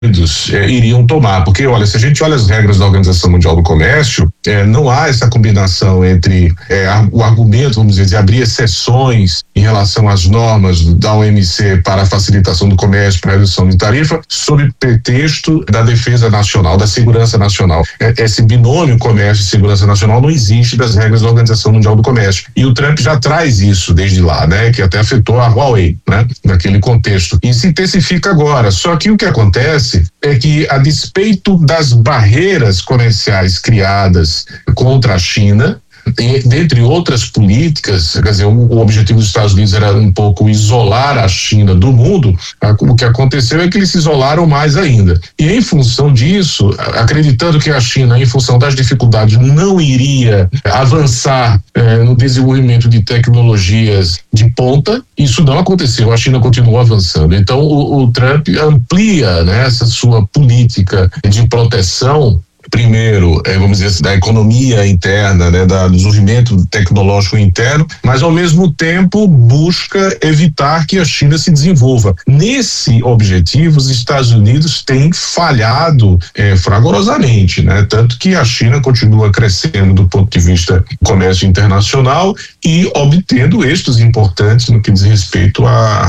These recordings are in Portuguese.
Unidos iriam tomar, porque olha, se a gente olha as regras da Organização Mundial do Comércio, não há essa combinação entre o argumento, vamos dizer, de abrir exceções em relação às normas da OMC para a facilitação do comércio, para a redução de tarifa, sob pretexto da defesa nacional, da segurança nacional. Esse binômio comércio e segurança nacional não existe das regras da Organização Mundial do Comércio. E o Trump já traz isso desde lá, né, que até afetou a Huawei, né, naquele contexto. E se intensifica agora. Só que o que acontece é que, a despeito das barreiras comerciais criadas contra a China, dentre outras políticas, quer dizer, o objetivo dos Estados Unidos era um pouco isolar a China do mundo, o que aconteceu é que eles se isolaram mais ainda. E em função disso, acreditando que a China, em função das dificuldades, não iria avançar no desenvolvimento de tecnologias de ponta, isso não aconteceu, a China continuou avançando. Então o Trump amplia, né, essa sua política de proteção, primeiro, vamos dizer assim, da economia interna, né, do desenvolvimento tecnológico interno, mas ao mesmo tempo busca evitar que a China se desenvolva. Nesse objetivo, os Estados Unidos têm falhado fragorosamente, né? Tanto que a China continua crescendo do ponto de vista do comércio internacional e obtendo êxitos importantes no que diz respeito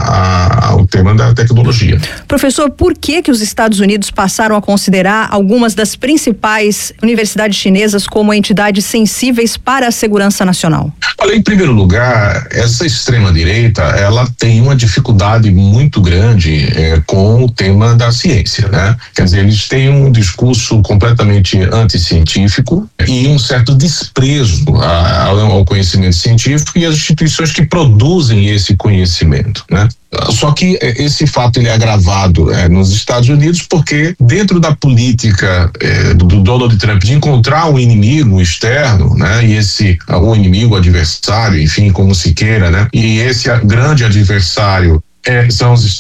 ao tema da tecnologia. Professor, por que os Estados Unidos passaram a considerar algumas das principais universidades chinesas como entidades sensíveis para a segurança nacional? Olha, em primeiro lugar, essa extrema-direita, ela tem uma dificuldade muito grande com o tema da ciência, né? Quer dizer, eles têm um discurso completamente anticientífico e um certo desprezo ao conhecimento científico e às instituições que produzem esse conhecimento, né? Só que esse fato ele é agravado nos Estados Unidos porque dentro da política do Donald Trump de encontrar um inimigo externo, né, e o inimigo adversário, enfim, como se queira, né, e esse grande adversário são os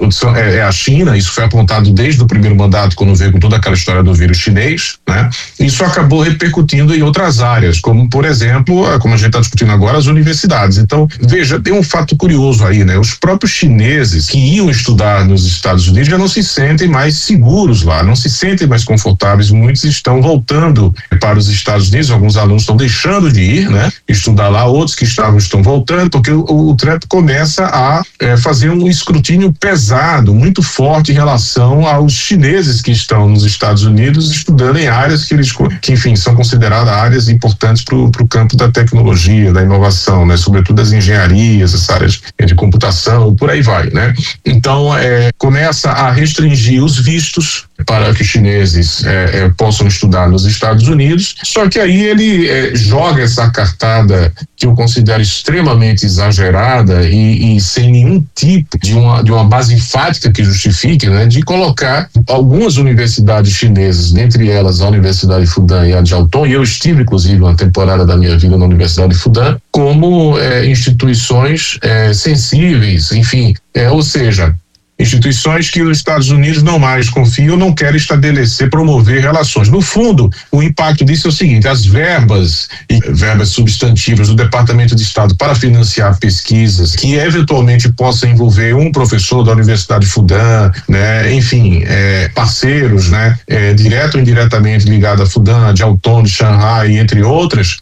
a China. Isso foi apontado desde o primeiro mandato, quando veio com toda aquela história do vírus chinês, né? Isso acabou repercutindo em outras áreas, como por exemplo, como a gente está discutindo agora, as universidades. Então, veja, tem um fato curioso aí, né? Os próprios chineses que iam estudar nos Estados Unidos já não se sentem mais seguros lá, não se sentem mais confortáveis. Muitos estão voltando para os Estados Unidos, alguns alunos estão deixando de ir, né? Estudar lá, outros que estão voltando, porque o Trump começa a fazer um escrutínio pesado, muito forte em relação aos chineses que estão nos Estados Unidos estudando em áreas que enfim, são consideradas áreas importantes para o campo da tecnologia, da inovação, né? Sobretudo das engenharias, essas áreas de computação, por aí vai, né? Então, começa a restringir os vistos para que chineses possam estudar nos Estados Unidos, só que aí ele joga essa cartada que eu considero extremamente exagerada e sem nenhum tipo de uma base enfática que justifique, né, de colocar algumas universidades chinesas, dentre elas a Universidade Fudan e a Jiao Tong, e eu estive inclusive uma temporada da minha vida na Universidade Fudan, como instituições sensíveis, enfim, ou seja, instituições que os Estados Unidos não mais confiam, não querem estabelecer, promover relações. No fundo, o impacto disso é o seguinte: as verbas substantivas do Departamento de Estado para financiar pesquisas que eventualmente possam envolver um professor da Universidade Fudan, né, enfim, parceiros, né, direto ou indiretamente ligado a Fudan, a Jiao Tong, Shanghai, entre outras,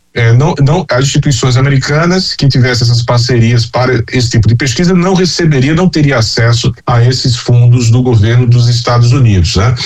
as instituições americanas que tivessem essas parcerias para esse tipo de pesquisa não teriam acesso a esses fundos do governo dos Estados Unidos, né?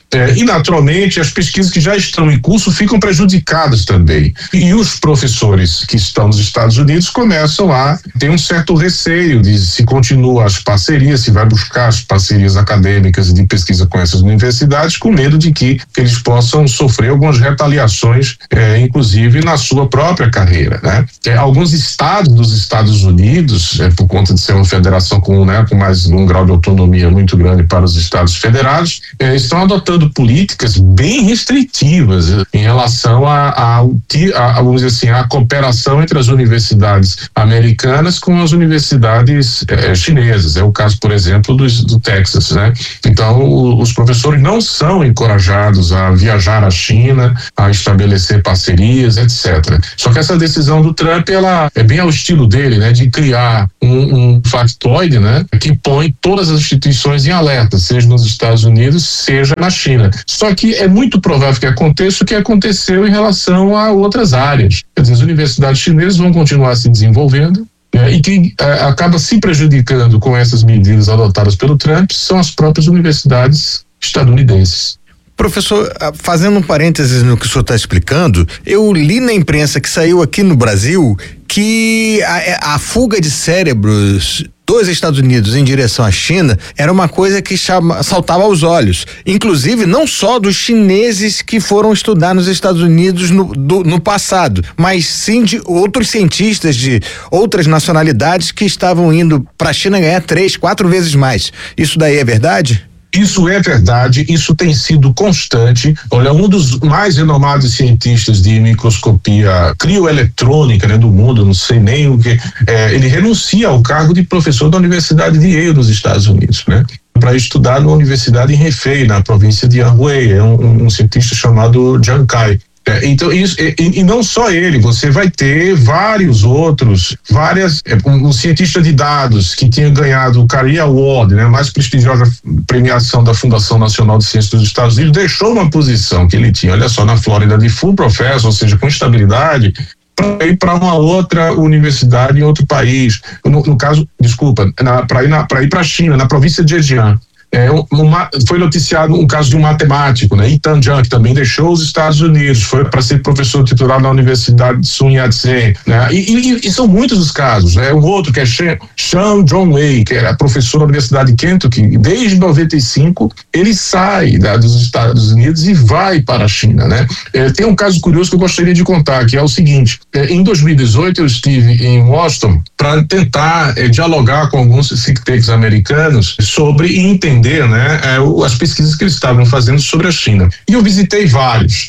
E naturalmente as pesquisas que já estão em curso ficam prejudicadas também. E os professores que estão nos Estados Unidos começam a ter um certo receio de se continua as parcerias, se vai buscar as parcerias acadêmicas e de pesquisa com essas universidades, com medo de que eles possam sofrer algumas retaliações, inclusive na sua própria carreira, né? Alguns estados dos Estados Unidos, por conta de ser uma federação com mais um grau de autonomia muito grande para os estados federados, estão adotando adotando políticas bem restritivas em relação vamos dizer assim, a cooperação entre as universidades americanas com as universidades chinesas. É o caso, por exemplo, do Texas, né? Então, os professores não são encorajados a viajar à China, a estabelecer parcerias, etc. Só que essa decisão do Trump, ela é bem ao estilo dele, né? De criar um factoide, né? Que põe todas as instituições em alerta, seja nos Estados Unidos, seja na China. Só que é muito provável que aconteça o que aconteceu em relação a outras áreas. Quer dizer, as universidades chinesas vão continuar se desenvolvendo, e quem acaba se prejudicando com essas medidas adotadas pelo Trump são as próprias universidades estadunidenses. Professor, fazendo um parênteses no que o senhor está explicando, eu li na imprensa que saiu aqui no Brasil que a fuga de cérebros dos Estados Unidos em direção à China era uma coisa que saltava aos olhos, inclusive não só dos chineses que foram estudar nos Estados Unidos no passado, mas sim de outros cientistas de outras nacionalidades que estavam indo para a China ganhar 3, 4 vezes mais. Isso daí é verdade? Isso é verdade, isso tem sido constante. Olha, um dos mais renomados cientistas de microscopia crioeletrônica, né, do mundo, não sei nem o que, ele renuncia ao cargo de professor da Universidade de Yale nos Estados Unidos, né? Para estudar na Universidade em Hefei, na província de Anhui. É um cientista chamado Jiang Kai. Então, isso, e não só ele, você vai ter vários outros, um cientista de dados que tinha ganhado o Career Award, né, a mais prestigiosa premiação da Fundação Nacional de Ciências dos Estados Unidos, deixou uma posição que ele tinha, olha só, na Flórida de full professor, ou seja, com estabilidade, para ir para uma outra universidade em outro país. No caso, desculpa, para ir para a China, na província de Zhejiang. Foi noticiado um caso de um matemático, né? Yitan Jiang, que também deixou os Estados Unidos, foi para ser professor titular na Universidade de Sun Yat-sen, né? E são muitos os casos, né? Um outro que é Sean John-Wei, que era professor da Universidade de Kentucky, desde 95 ele sai dos Estados Unidos e vai para a China, né? Tem um caso curioso que eu gostaria de contar, que é o seguinte: em 2018 eu estive em Washington para tentar dialogar com alguns think tanks americanos sobre entender, né, as pesquisas que eles estavam fazendo sobre a China. E eu visitei vários.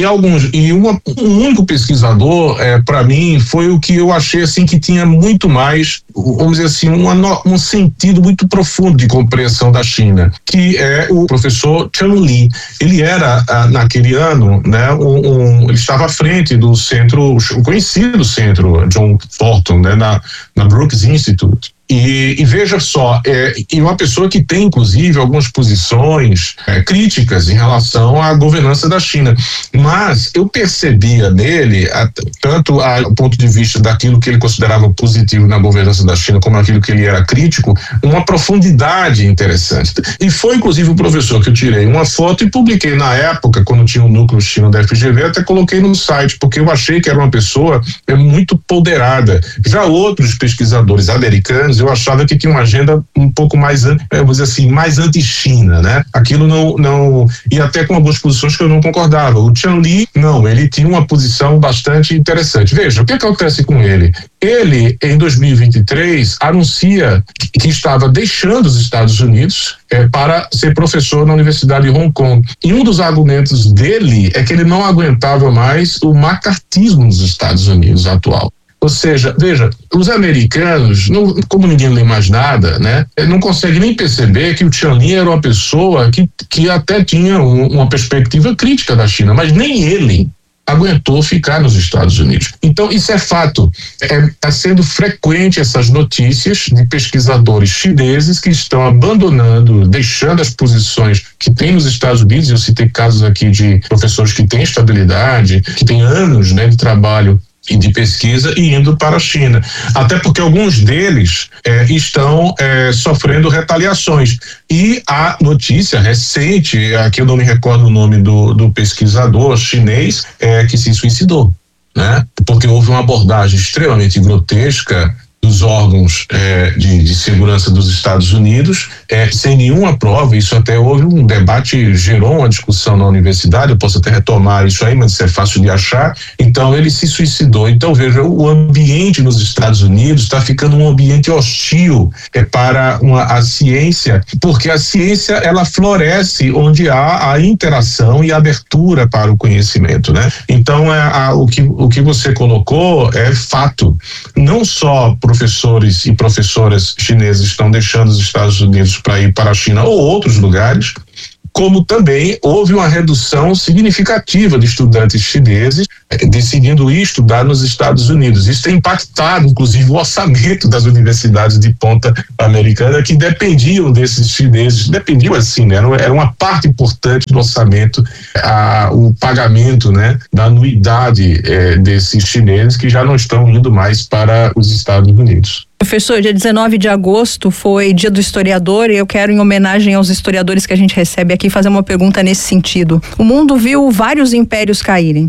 Um único pesquisador, para mim, foi o que eu achei assim que tinha muito mais, vamos dizer assim, um sentido muito profundo de compreensão da China, que é o professor Chen Li. Ele era, naquele ano, né, ele estava à frente do centro, o conhecido centro John Thornton, né, na Brookes Institute. E veja só, e uma pessoa que tem, inclusive, algumas posições críticas em relação à governança da China. Mas eu percebia nele, tanto do ponto de vista daquilo que ele considerava positivo na governança da China, como aquilo que ele era crítico, uma profundidade interessante. E foi, inclusive, o professor que eu tirei uma foto e publiquei na época, quando tinha o núcleo China da FGV, até coloquei no site, porque eu achei que era uma pessoa muito ponderada. Já outros pesquisadores americanos, eu achava que tinha uma agenda um pouco mais, vamos dizer assim, mais anti-China, né? Aquilo não, e até com algumas posições que eu não concordava. O Chen Li, não, ele tinha uma posição bastante interessante. Veja, o que acontece com ele? Ele, em 2023, anuncia que estava deixando os Estados Unidos para ser professor na Universidade de Hong Kong. E um dos argumentos dele é que ele não aguentava mais o macartismo nos Estados Unidos atual. Ou seja, veja, os americanos, como ninguém lê mais nada, né, não conseguem nem perceber que o Chen Li era uma pessoa que até tinha uma perspectiva crítica da China, mas nem ele aguentou ficar nos Estados Unidos. Então, isso é fato. Está sendo frequente essas notícias de pesquisadores chineses que estão abandonando, deixando as posições que tem nos Estados Unidos. Eu citei casos aqui de professores que têm estabilidade, que têm anos, né, de trabalho e de pesquisa e indo para a China. Até porque alguns deles estão sofrendo retaliações. E a notícia recente, aqui eu não me recordo o nome do pesquisador chinês, que se suicidou, né? Porque houve uma abordagem extremamente grotesca dos órgãos de segurança dos Estados Unidos sem nenhuma prova. Isso até houve um debate, gerou uma discussão na universidade, eu posso até retomar isso aí, mas isso é fácil de achar. Então ele se suicidou. Então veja, o ambiente nos Estados Unidos está ficando um ambiente hostil para a ciência, porque a ciência ela floresce onde há a interação e a abertura para o conhecimento, né? Então o que você colocou é fato. Não só professores e professoras chineses estão deixando os Estados Unidos para ir para a China ou outros lugares, como também houve uma redução significativa de estudantes chineses decidindo ir estudar nos Estados Unidos. Isso tem impactado, inclusive, o orçamento das universidades de ponta americana que dependiam desses chineses, dependiam assim, né? Era uma parte importante do orçamento, o pagamento, né, da anuidade desses chineses que já não estão indo mais para os Estados Unidos. Professor, dia 19 de agosto foi dia do historiador e eu quero, em homenagem aos historiadores que a gente recebe aqui, fazer uma pergunta nesse sentido. O mundo viu vários impérios caírem,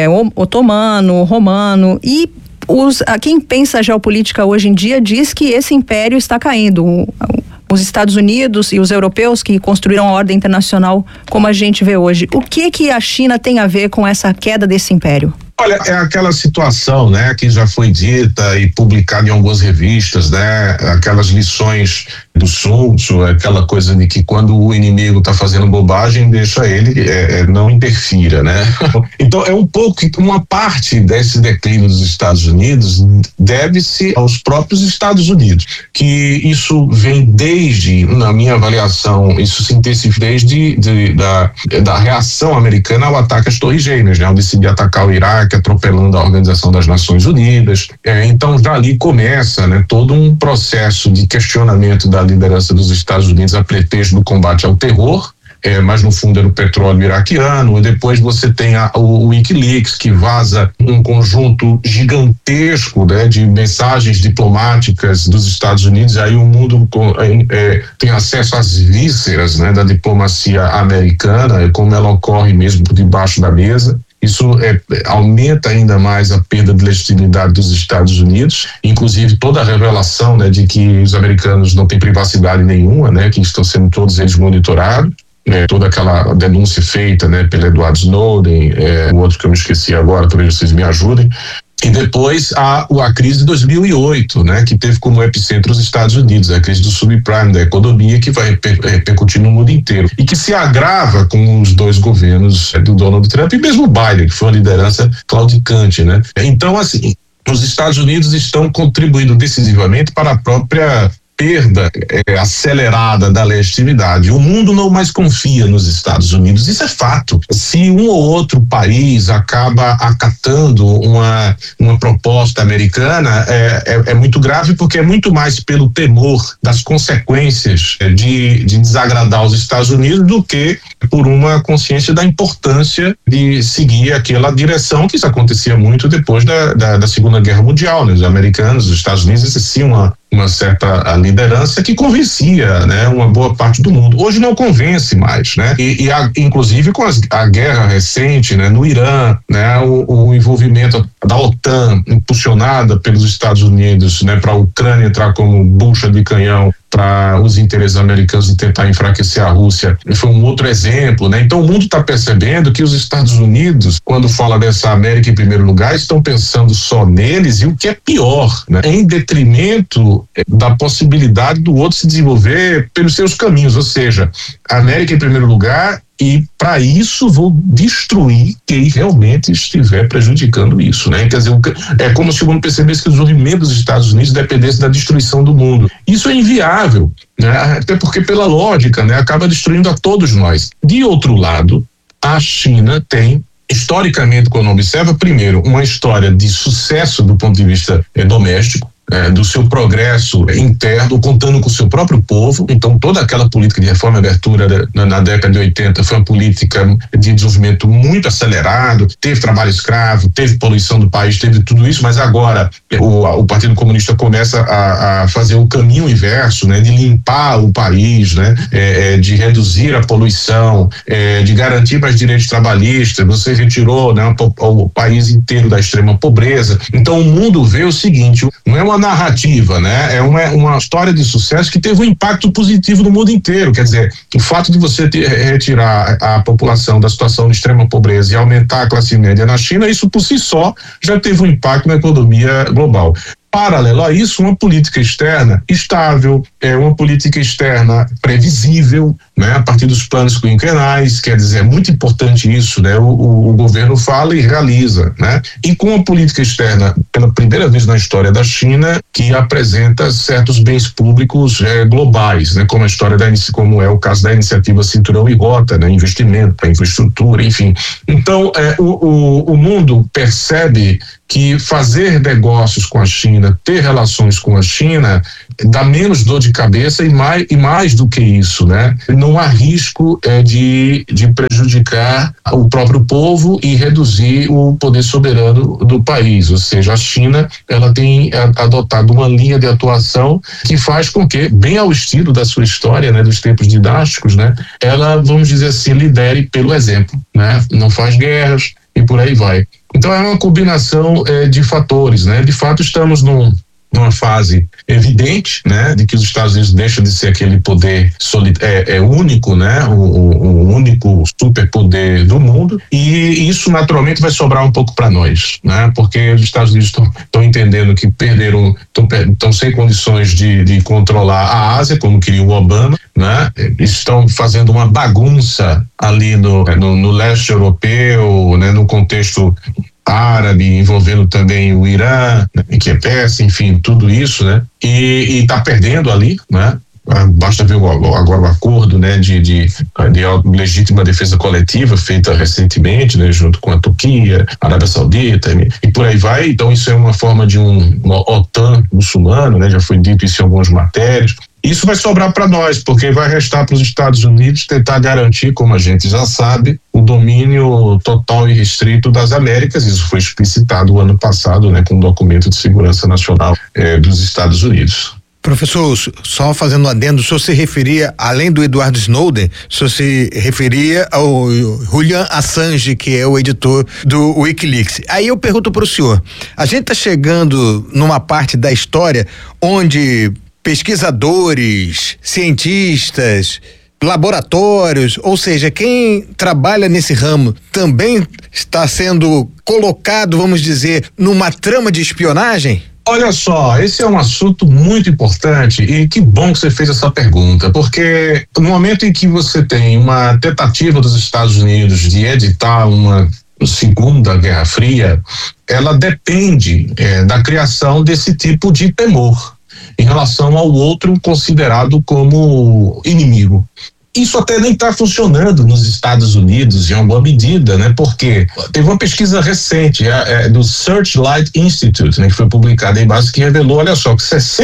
otomano, romano, e quem pensa a geopolítica hoje em dia diz que esse império está caindo. Os Estados Unidos e os europeus que construíram a ordem internacional como a gente vê hoje. O que a China tem a ver com essa queda desse império? Olha, é aquela situação, né, que já foi dita e publicada em algumas revistas, né, aquelas lições do Sun Tzu, aquela coisa de que quando o inimigo está fazendo bobagem, deixa ele, não interfira, né? Então é um pouco, uma parte desse declínio dos Estados Unidos deve-se aos próprios Estados Unidos, que isso vem desde, na minha avaliação, isso se intensifica desde da reação americana ao ataque às Torres Gêmeas, né, onde decidiu atacar o Iraque, atropelando a Organização das Nações Unidas. Então já ali começa, né, todo um processo de questionamento da liderança dos Estados Unidos a pretexto do combate ao terror, mas no fundo era o petróleo iraquiano. E depois você tem o WikiLeaks, que vaza um conjunto gigantesco, né, de mensagens diplomáticas dos Estados Unidos. Aí o mundo tem acesso às vísceras, né, da diplomacia americana, como ela ocorre mesmo por debaixo da mesa. Isso aumenta ainda mais a perda de legitimidade dos Estados Unidos, inclusive toda a revelação, né, de que os americanos não têm privacidade nenhuma, né, que estão sendo todos eles monitorados. Toda aquela denúncia feita, né, pelo Edward Snowden, o outro que eu me esqueci agora, talvez vocês me ajudem. E depois a crise de 2008, né, que teve como epicentro os Estados Unidos, a crise do subprime, da economia, que vai repercutir no mundo inteiro e que se agrava com os dois governos do Donald Trump e mesmo Biden, que foi uma liderança claudicante, né? Então, assim, os Estados Unidos estão contribuindo decisivamente para a própria perda acelerada da legitimidade. O mundo não mais confia nos Estados Unidos, isso é fato. Se um ou outro país acaba acatando uma proposta americana, é muito grave, porque é muito mais pelo temor das consequências de desagradar os Estados Unidos do que por uma consciência da importância de seguir aquela direção, que isso acontecia muito depois da Segunda Guerra Mundial, né? Os americanos, os Estados Unidos exerciam uma certa liderança que convencia, né, uma boa parte do mundo. Hoje não convence mais, né? Inclusive com a guerra recente, né, no Irã, né, o envolvimento da OTAN impulsionada pelos Estados Unidos, né, para a Ucrânia entrar como bucha de canhão para os interesses americanos e tentar enfraquecer a Rússia, foi um outro exemplo, né? Então o mundo está percebendo que os Estados Unidos, quando fala dessa América em primeiro lugar, estão pensando só neles, e o que é pior, né, em detrimento da possibilidade do outro se desenvolver pelos seus caminhos, ou seja, a América em primeiro lugar, e para isso vou destruir quem realmente estiver prejudicando isso, né? Quer dizer, é como se o mundo percebesse que o desenvolvimento dos Estados Unidos dependesse da destruição do mundo. Isso é inviável, né? Até porque, pela lógica, né, acaba destruindo a todos nós. De outro lado, a China tem, historicamente, quando observa, primeiro, uma história de sucesso do ponto de vista doméstico, do seu progresso interno, contando com o seu próprio povo. Então toda aquela política de reforma e abertura na década de 80 foi uma política de desenvolvimento muito acelerado, teve trabalho escravo, teve poluição do país, teve tudo isso, mas agora o Partido Comunista começa a fazer o caminho inverso, né, de limpar o país, né, de reduzir a poluição, de garantir mais direitos trabalhistas. Você retirou, né, o país inteiro da extrema pobreza. Então o mundo vê o seguinte, não é uma uma narrativa, né? É uma história de sucesso que teve um impacto positivo no mundo inteiro. Quer dizer, o fato de você retirar a população da situação de extrema pobreza e aumentar a classe média na China, isso por si só já teve um impacto na economia global. Paralelo a isso, uma política externa estável, uma política externa previsível, né, a partir dos planos quinquenais, quer dizer, é muito importante isso, né, o governo fala e realiza, né, e com a política externa, pela primeira vez na história da China, que apresenta certos bens públicos globais, né, como como é o caso da iniciativa Cinturão e Rota, né, investimento para infraestrutura, enfim. Então, o mundo percebe que fazer negócios com a China, ter relações com a China, dá menos dor de cabeça e mais do que isso, né? Não há risco de prejudicar o próprio povo e reduzir o poder soberano do país. Ou seja, a China, ela tem adotado uma linha de atuação que faz com que, bem ao estilo da sua história, né, dos tempos dinásticos, né, ela, vamos dizer assim, lidere pelo exemplo, né? Não faz guerras e por aí vai. Então é uma combinação de fatores, né? De fato estamos numa fase evidente, né, de que os Estados Unidos deixam de ser aquele poder único, né, o único superpoder do mundo, e isso naturalmente vai sobrar um pouco para nós, né, porque os Estados Unidos estão entendendo que perderam, estão sem condições de controlar a Ásia, como queria o Obama, né, estão fazendo uma bagunça ali no leste europeu, né, no contexto árabe, envolvendo também o Irã, que é Pérsia, enfim, tudo isso, né? E está perdendo ali, né? Basta ver agora o acordo, né, de legítima defesa coletiva feita recentemente, né, junto com a Turquia, a Arábia Saudita e por aí vai. Então isso é uma forma de uma OTAN muçulmano, né? Já foi dito isso em algumas matérias. Isso vai sobrar para nós, porque vai restar para os Estados Unidos tentar garantir, como a gente já sabe, o domínio total e restrito das Américas. Isso foi explicitado o ano passado, né, com o documento de segurança nacional dos Estados Unidos. Professor, só fazendo um adendo, o senhor se referia, além do Edward Snowden, o senhor se referia ao Julian Assange, que é o editor do Wikileaks. Aí eu pergunto para o senhor, a gente está chegando numa parte da história onde pesquisadores, cientistas, laboratórios, ou seja, quem trabalha nesse ramo também está sendo colocado, vamos dizer, numa trama de espionagem? Olha só, esse é um assunto muito importante e que bom que você fez essa pergunta, porque no momento em que você tem uma tentativa dos Estados Unidos de editar uma Segunda Guerra Fria, ela depende da criação desse tipo de temor em relação ao outro considerado como inimigo. Isso até nem está funcionando nos Estados Unidos em alguma medida, né? Porque teve uma pesquisa recente do Searchlight Institute, né, que foi publicada em base, que revelou, olha só, que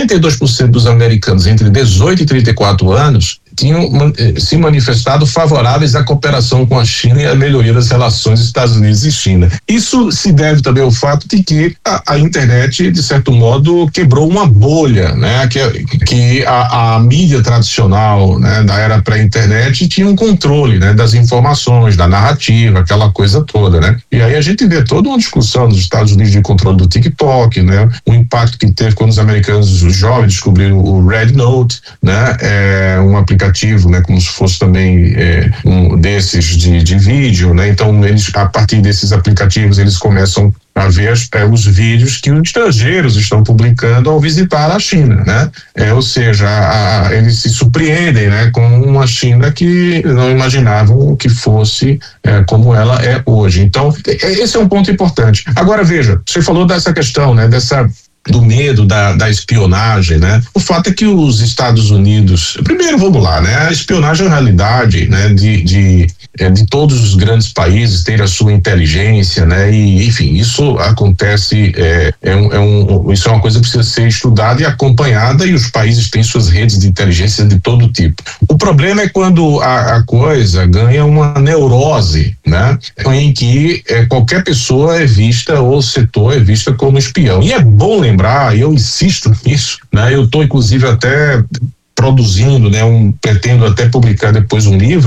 62% dos americanos entre 18 e 34 anos tinham se manifestado favoráveis à cooperação com a China e à melhoria das relações Estados Unidos e China. Isso se deve também ao fato de que a internet, de certo modo, quebrou uma bolha, né? Que a mídia tradicional, né, da era pré-internet tinha um controle, né, das informações, da narrativa, aquela coisa toda, né? E aí a gente vê toda uma discussão nos Estados Unidos de controle do TikTok, né? O impacto que teve quando os americanos, os jovens, descobriram o Red Note, né? Um aplicativo, né, como se fosse também um desses de vídeo, né? Então eles, a partir desses aplicativos, eles começam a ver os vídeos que os estrangeiros estão publicando ao visitar a China, né? Ou seja, eles se surpreendem, né, com uma China que não imaginavam que fosse como ela é hoje. Então esse é um ponto importante. Agora veja, você falou dessa questão, né, do medo da espionagem, né? O fato é que os Estados Unidos, primeiro vamos lá, né? A espionagem é uma realidade, né? De todos os grandes países ter a sua inteligência, né? E enfim, isso acontece, isso é uma coisa que precisa ser estudada e acompanhada, e os países têm suas redes de inteligência de todo tipo. O problema é quando a coisa ganha uma neurose, né? Em que qualquer pessoa é vista, ou setor é vista como espião. E é bom lembrar, e eu insisto nisso, né? Eu estou inclusive até produzindo, né? Pretendo até publicar depois um livro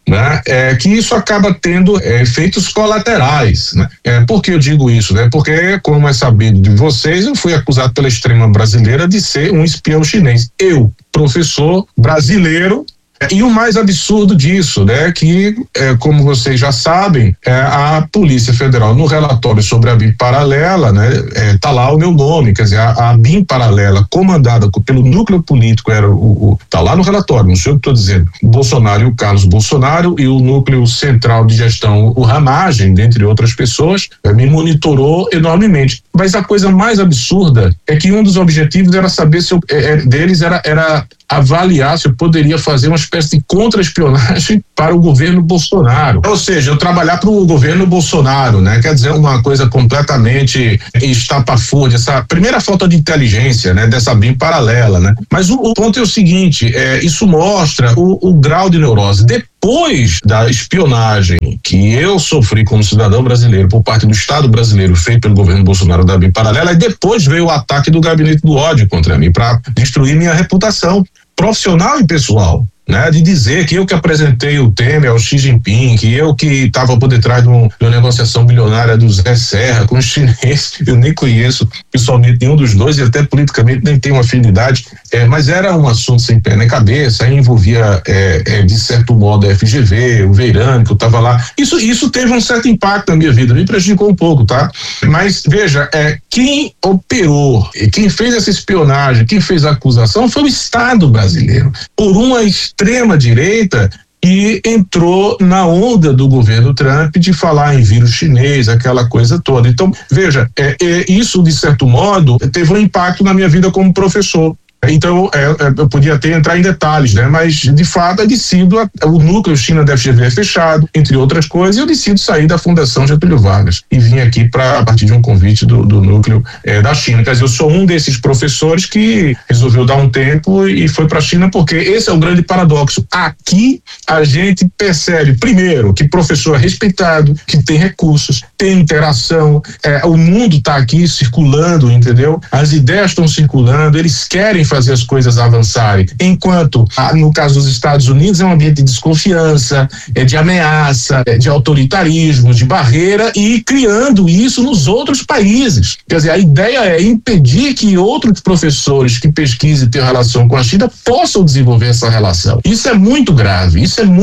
né? Que isso acaba tendo efeitos colaterais, né? Por que eu digo isso, né? Porque, como é sabido de vocês, eu fui acusado pela extrema brasileira de ser um espião chinês. Eu, professor brasileiro. E o mais absurdo disso, né, que, como vocês já sabem, a Polícia Federal, no relatório sobre a BIM paralela, né, tá lá o meu nome, quer dizer, a BIM paralela comandada pelo núcleo político tá lá no relatório, não sei o que estou dizendo, Bolsonaro e o Carlos Bolsonaro, e o núcleo central de gestão, o Ramagem, dentre outras pessoas, me monitorou enormemente. Mas a coisa mais absurda é que um dos objetivos era saber se deles era avaliar se eu poderia fazer uma espécie de contra-espionagem para o governo Bolsonaro. Ou seja, eu trabalhar para o governo Bolsonaro, né? Quer dizer, uma coisa completamente estapafúrdia, essa primeira falta de inteligência, né? Dessa BIM paralela, né? Mas o ponto é o seguinte, isso mostra o grau de neurose. Depois da espionagem que eu sofri como cidadão brasileiro por parte do Estado brasileiro feito pelo governo Bolsonaro da BIM paralela, e depois veio o ataque do gabinete do ódio contra mim para destruir minha reputação profissional e pessoal, né? De dizer que eu que apresentei o Temer ao Xi Jinping, que eu que estava por detrás de uma negociação bilionária do Zé Serra com os chineses. Eu nem conheço pessoalmente nenhum dos dois e até politicamente nem tenho afinidade, mas era um assunto sem pé nem cabeça, aí envolvia de certo modo a FGV, o Veirano, que eu estava lá. Isso teve um certo impacto na minha vida, me prejudicou um pouco, tá? Mas veja, quem operou, quem fez essa espionagem, quem fez a acusação foi o Estado brasileiro, por uma extrema-direita que entrou na onda do governo Trump de falar em vírus chinês, aquela coisa toda. Então, veja, isso, de certo modo, teve um impacto na minha vida como professor. Então, eu podia até entrar em detalhes, né? Mas, de fato, o núcleo China da FGV é fechado, entre outras coisas, e eu decido sair da Fundação Getúlio Vargas e vim aqui a partir de um convite do núcleo da China. Quer dizer, eu sou um desses professores que resolveu dar um tempo e foi para a China, porque esse é o grande paradoxo. Aqui, a gente percebe, primeiro, que professor é respeitado, que tem recursos, tem interação, o mundo está aqui circulando, entendeu? As ideias estão circulando, eles querem fazer as coisas avançarem, enquanto no caso dos Estados Unidos é um ambiente de desconfiança, de ameaça, de autoritarismo, de barreira, e criando isso nos outros países. Quer dizer, a ideia é impedir que outros professores que pesquisem e tenham relação com a China possam desenvolver essa relação. Isso é muito grave,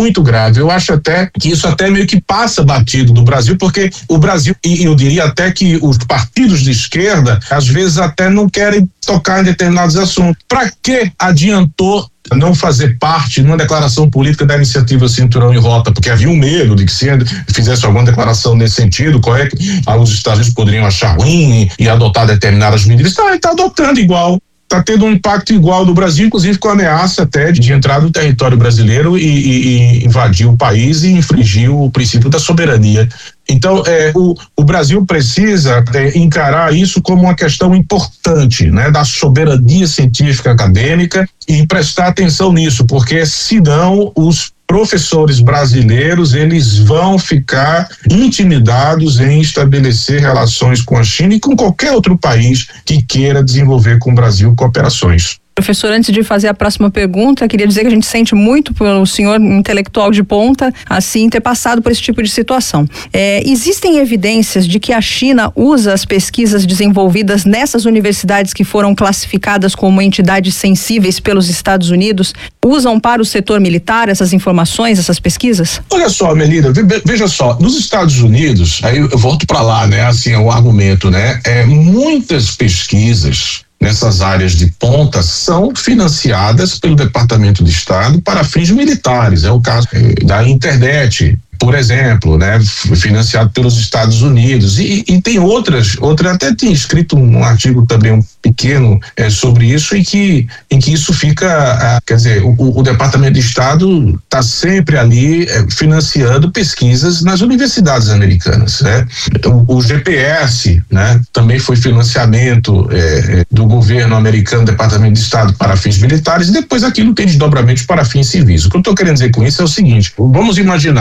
eu acho até que isso até meio que passa batido no Brasil, porque o Brasil, e eu diria até que os partidos de esquerda às vezes até não querem tocar em determinados assuntos. Para que adiantou não fazer parte de uma declaração política da iniciativa Cinturão e Rota? Porque havia um medo de que se fizesse alguma declaração nesse sentido, os Estados Unidos poderiam achar ruim e adotar determinadas medidas. Está adotando igual. Está tendo um impacto igual do Brasil, inclusive com a ameaça até de entrar no território brasileiro e invadir o país e infringir o princípio da soberania. Então, o Brasil precisa encarar isso como uma questão importante, né, da soberania científica acadêmica, e prestar atenção nisso, porque senão os professores brasileiros, eles vão ficar intimidados em estabelecer relações com a China e com qualquer outro país que queira desenvolver com o Brasil cooperações. Professor, antes de fazer a próxima pergunta, queria dizer que a gente sente muito pelo senhor intelectual de ponta, assim, ter passado por esse tipo de situação. Existem evidências de que a China usa as pesquisas desenvolvidas nessas universidades que foram classificadas como entidades sensíveis pelos Estados Unidos, usam para o setor militar essas informações, essas pesquisas? Olha só, Melida, veja só, nos Estados Unidos, aí eu volto para lá, né, assim, é o argumento, né, muitas pesquisas nessas áreas de ponta são financiadas pelo Departamento de Estado para fins militares. É o caso da internet, por exemplo, né, financiado pelos Estados Unidos, e tem outras, até tinha escrito um artigo também um pequeno sobre isso, em que isso fica, quer dizer, o Departamento de Estado está sempre ali financiando pesquisas nas universidades americanas, né? O GPS, né, também foi financiamento do governo americano, Departamento de Estado, para fins militares, e depois aquilo tem desdobramentos para fins civis. O que eu estou querendo dizer com isso é o seguinte: vamos imaginar, né,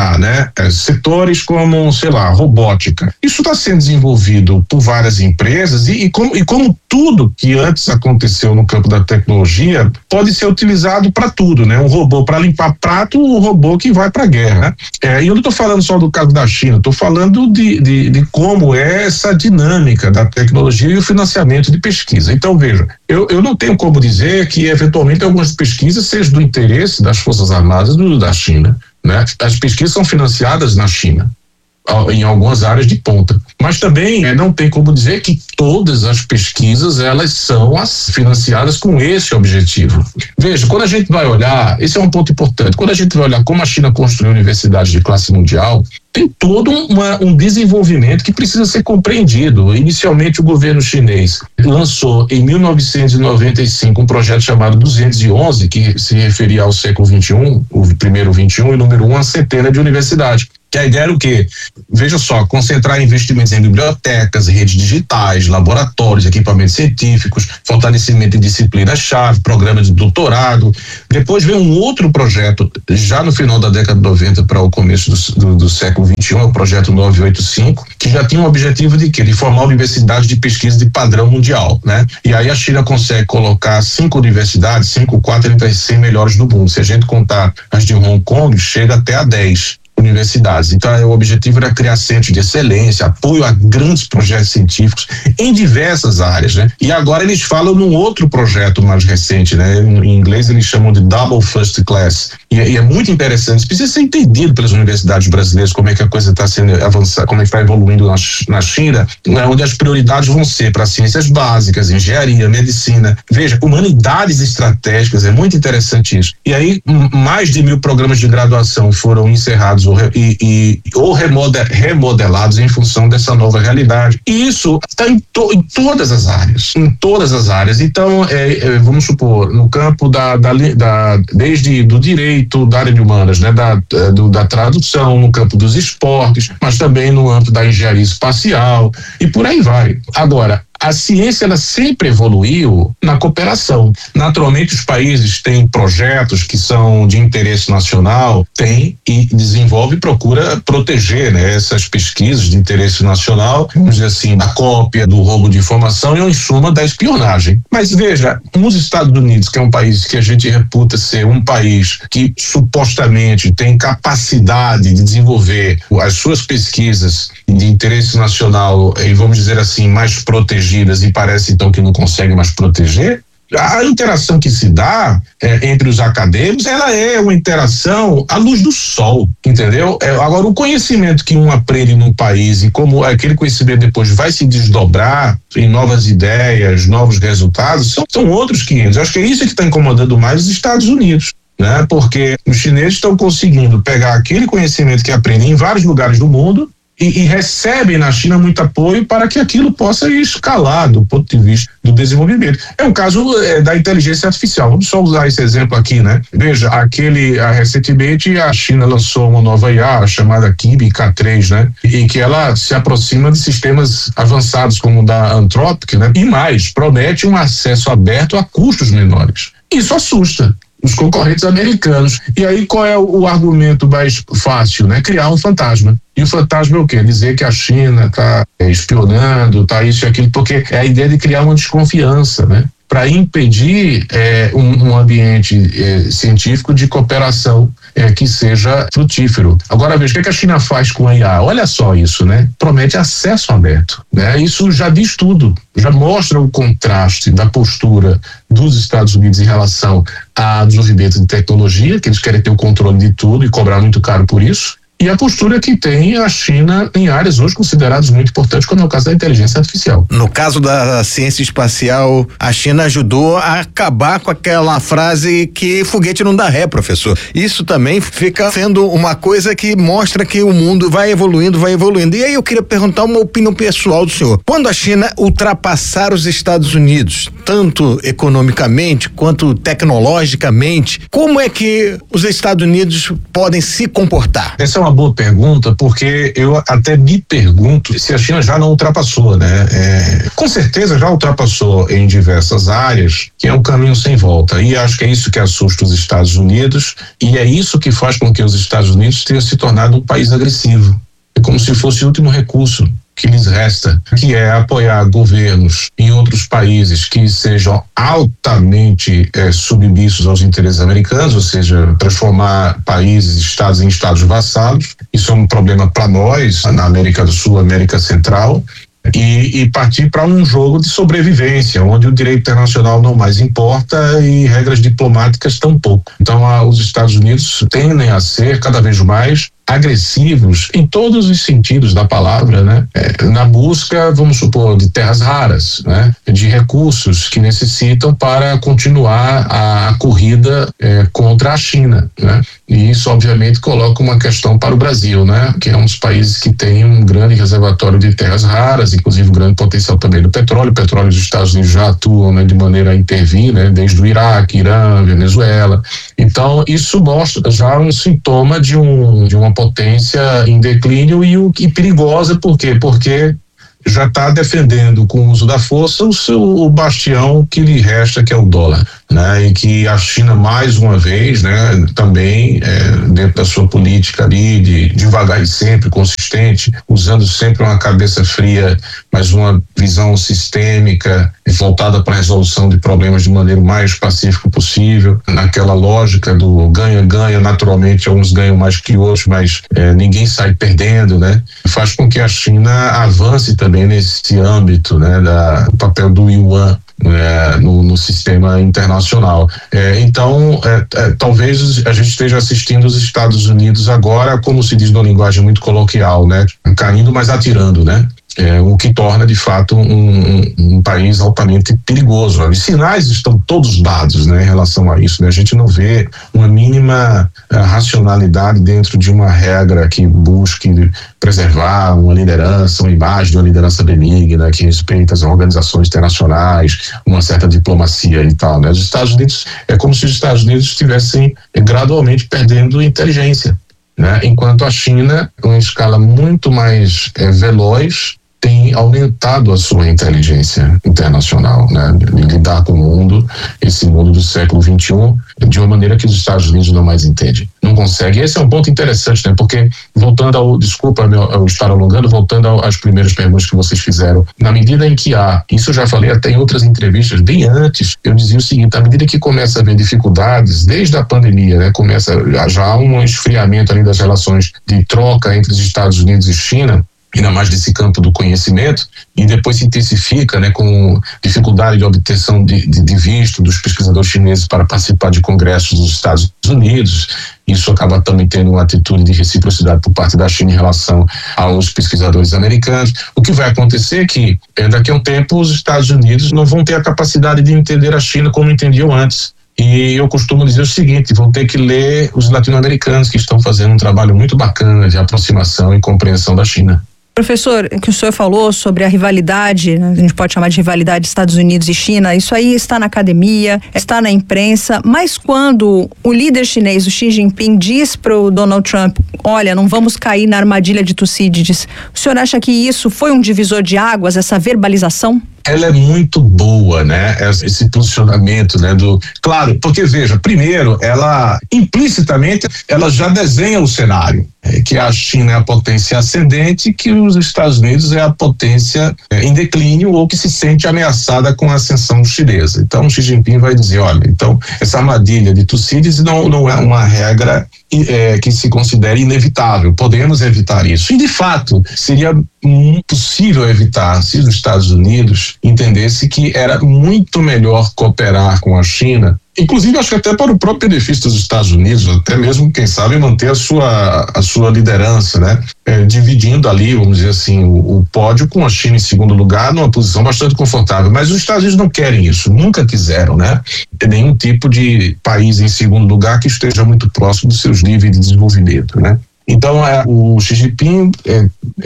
né? Setores como, sei lá, robótica. Isso está sendo desenvolvido por várias empresas e como tudo que antes aconteceu no campo da tecnologia pode ser utilizado para tudo, né? Um robô para limpar prato, um robô que vai para a guerra. E eu não estou falando só do caso da China, estou falando de como é essa dinâmica da tecnologia e o financiamento de pesquisa. Então, veja, eu não tenho como dizer que eventualmente algumas pesquisas sejam do interesse das Forças Armadas da China, né? As pesquisas são financiadas na China, em algumas áreas de ponta, mas também não tem como dizer que todas as pesquisas elas são financiadas com esse objetivo. Veja, quando a gente vai olhar, esse é um ponto importante, quando a gente vai olhar como a China construiu universidades de classe mundial, tem todo um desenvolvimento que precisa ser compreendido. Inicialmente o governo chinês lançou em 1995 um projeto chamado 211, que se referia ao século XXI, o primeiro 21 e número 1, a centena de universidades. Que a ideia era o quê? Veja só, concentrar investimentos em bibliotecas, redes digitais, laboratórios, equipamentos científicos, fortalecimento de disciplinas-chave, programa de doutorado. Depois veio um outro projeto, já no final da década de 90 para o começo do século XXI, o projeto 985, que já tinha o objetivo de quê? De formar universidades de pesquisa de padrão mundial, né? E aí a China consegue colocar 5 universidades, 4 entre as 100 melhores do mundo. Se a gente contar as de Hong Kong, chega até a 10 universidades. Então, o objetivo era criar centros de excelência, apoio a grandes projetos científicos em diversas áreas, né? E agora eles falam num outro projeto mais recente, né? Em inglês eles chamam de Double First Class. E é muito interessante, isso precisa ser entendido pelas universidades brasileiras, como é que a coisa está sendo avançada, como é que está evoluindo na China, né? Onde as prioridades vão ser para ciências básicas, engenharia, medicina. Veja, humanidades estratégicas, é muito interessante isso. E aí, mais de 1.000 programas de graduação foram encerrados ou remodelados em função dessa nova realidade. E isso está em todas as áreas. Então, vamos supor, no campo desde do direito, da área de humanas, né, da tradução, no campo dos esportes, mas também no âmbito da engenharia espacial e por aí vai. Agora, a ciência ela sempre evoluiu na cooperação. Naturalmente, os países têm projetos que são de interesse nacional, tem e desenvolve e procura proteger, né, essas pesquisas de interesse nacional, vamos dizer assim, da cópia, do roubo de informação e, em suma, da espionagem. Mas veja, nos Estados Unidos, que é um país que a gente reputa ser um país que supostamente tem capacidade de desenvolver as suas pesquisas de interesse nacional e, vamos dizer assim, mais protegidas e parece então que não consegue mais proteger, a interação que se dá entre os acadêmicos, ela é uma interação à luz do sol, entendeu? Agora, o conhecimento que um aprende num país e como aquele conhecimento depois vai se desdobrar em novas ideias, novos resultados, são outros 500. Eu acho que é isso que está incomodando mais os Estados Unidos, né? Porque os chineses estão conseguindo pegar aquele conhecimento que aprendem em vários lugares do mundo e recebem na China muito apoio para que aquilo possa escalar do ponto de vista do desenvolvimento. É um caso da inteligência artificial. Vamos só usar esse exemplo aqui, né? Veja, recentemente a China lançou uma nova IA chamada Kibi K3, né? Em que ela se aproxima de sistemas avançados como o da Anthropic, né? E mais, promete um acesso aberto a custos menores. Isso assusta os concorrentes americanos. E aí qual é o argumento mais fácil, né? Criar um fantasma. E o fantasma é o quê? Dizer que a China está espionando, está isso e aquilo, porque é a ideia de criar uma desconfiança, né? Para impedir um ambiente científico de cooperação que seja frutífero. Agora veja, o que a China faz com a IA? Olha só isso, né? Promete acesso aberto, né? Isso já diz tudo, já mostra o contraste da postura dos Estados Unidos em relação ao desenvolvimento de tecnologia, que eles querem ter o controle de tudo e cobrar muito caro por isso, e a postura que tem a China em áreas hoje consideradas muito importantes, como é o caso da inteligência artificial. No caso da ciência espacial, a China ajudou a acabar com aquela frase que foguete não dá ré, professor. Isso também fica sendo uma coisa que mostra que o mundo vai evoluindo. E aí eu queria perguntar uma opinião pessoal do senhor. Quando a China ultrapassar os Estados Unidos, tanto economicamente quanto tecnologicamente, como é que os Estados Unidos podem se comportar? Essa é uma boa pergunta, porque eu até me pergunto se a China já não ultrapassou, né? Com certeza já ultrapassou em diversas áreas, que é um caminho sem volta. E acho que é isso que assusta os Estados Unidos, e é isso que faz com que os Estados Unidos tenham se tornado um país agressivo. É como se fosse o último recurso que lhes resta, que é apoiar governos em outros países que sejam altamente submissos aos interesses americanos, ou seja, transformar países, estados em estados vassalos. Isso é um problema para nós, na América do Sul, América Central, e partir para um jogo de sobrevivência, onde o direito internacional não mais importa e regras diplomáticas tampouco. Então, os Estados Unidos tendem a ser cada vez mais agressivos em todos os sentidos da palavra, né? Na busca, vamos supor, de terras raras, né? De recursos que necessitam para continuar a corrida contra a China, né? E isso obviamente coloca uma questão para o Brasil, né? Que é um dos países que tem um grande reservatório de terras raras, inclusive um grande potencial também do petróleo. O petróleo dos Estados Unidos já atuam, né, de maneira a intervir, né? Desde o Iraque, Irã, Venezuela. Então isso mostra já um sintoma de uma potência em declínio e perigosa. Por quê? Porque já está defendendo com o uso da força o bastião que lhe resta, que é o dólar, né? E que a China, mais uma vez, né, também dentro da sua política ali de devagar e sempre consistente, usando sempre uma cabeça fria, mas uma visão sistêmica voltada para a resolução de problemas de maneira mais pacífica possível, naquela lógica do ganha-ganha. Naturalmente uns ganham mais que outros, mas ninguém sai perdendo, né? Faz com que a China avance também nesse âmbito, né, do papel do yuan no sistema internacional. Então, talvez a gente esteja assistindo os Estados Unidos agora, como se diz numa linguagem muito coloquial, né, caindo, mas atirando, né? O que torna de fato um país altamente perigoso. Os sinais estão todos dados, né, em relação a isso, né? A gente não vê uma mínima racionalidade dentro de uma regra que busque preservar uma liderança, uma imagem de uma liderança benigna, que respeita as organizações internacionais, uma certa diplomacia e tal, né? Os Estados Unidos, é como se os Estados Unidos estivessem gradualmente perdendo inteligência, né? Enquanto a China, em uma escala muito mais veloz, tem aumentado a sua inteligência internacional, né? De lidar com o mundo, esse mundo do século XXI, de uma maneira que os Estados Unidos não mais entendem. Não consegue. Esse é um ponto interessante, né? Porque, voltando desculpa eu estar alongando, voltando às primeiras perguntas que vocês fizeram, na medida em que isso eu já falei até em outras entrevistas, bem antes, eu dizia o seguinte: à medida que começa a haver dificuldades, desde a pandemia, né? Começa já um esfriamento ali das relações de troca entre os Estados Unidos e China, ainda mais desse campo do conhecimento, e depois se intensifica, né, com dificuldade de obtenção de visto dos pesquisadores chineses para participar de congressos dos Estados Unidos. Isso acaba também tendo uma atitude de reciprocidade por parte da China em relação aos pesquisadores americanos. O que vai acontecer é que daqui a um tempo os Estados Unidos não vão ter a capacidade de entender a China como entendiam antes. E eu costumo dizer o seguinte: vão ter que ler os latino-americanos, que estão fazendo um trabalho muito bacana de aproximação e compreensão da China. Professor, o que o senhor falou sobre a rivalidade, né? A gente pode chamar de rivalidade Estados Unidos e China, isso aí está na academia, está na imprensa, mas quando o líder chinês, o Xi Jinping, diz para o Donald Trump: olha, não vamos cair na armadilha de Tucídides, o senhor acha que isso foi um divisor de águas, essa verbalização? Ela é muito boa, né? Esse posicionamento, né? Claro, porque veja, primeiro, ela implicitamente, ela já desenha o cenário, que a China é a potência ascendente, que os Estados Unidos é a potência em declínio ou que se sente ameaçada com a ascensão chinesa. Então, Xi Jinping vai dizer: olha, então essa armadilha de Tucídides não é uma regra que se considere inevitável, podemos evitar isso. E de fato, seria possível evitar se os Estados Unidos entendesse que era muito melhor cooperar com a China, inclusive acho que até para o próprio benefício dos Estados Unidos, até mesmo, quem sabe, manter a sua liderança, né? Dividindo ali, vamos dizer assim, o pódio com a China em segundo lugar, numa posição bastante confortável. Mas os Estados Unidos não querem isso, nunca quiseram, né? Nenhum tipo de país em segundo lugar que esteja muito próximo dos seus níveis de desenvolvimento, né? Então, o Xi Jinping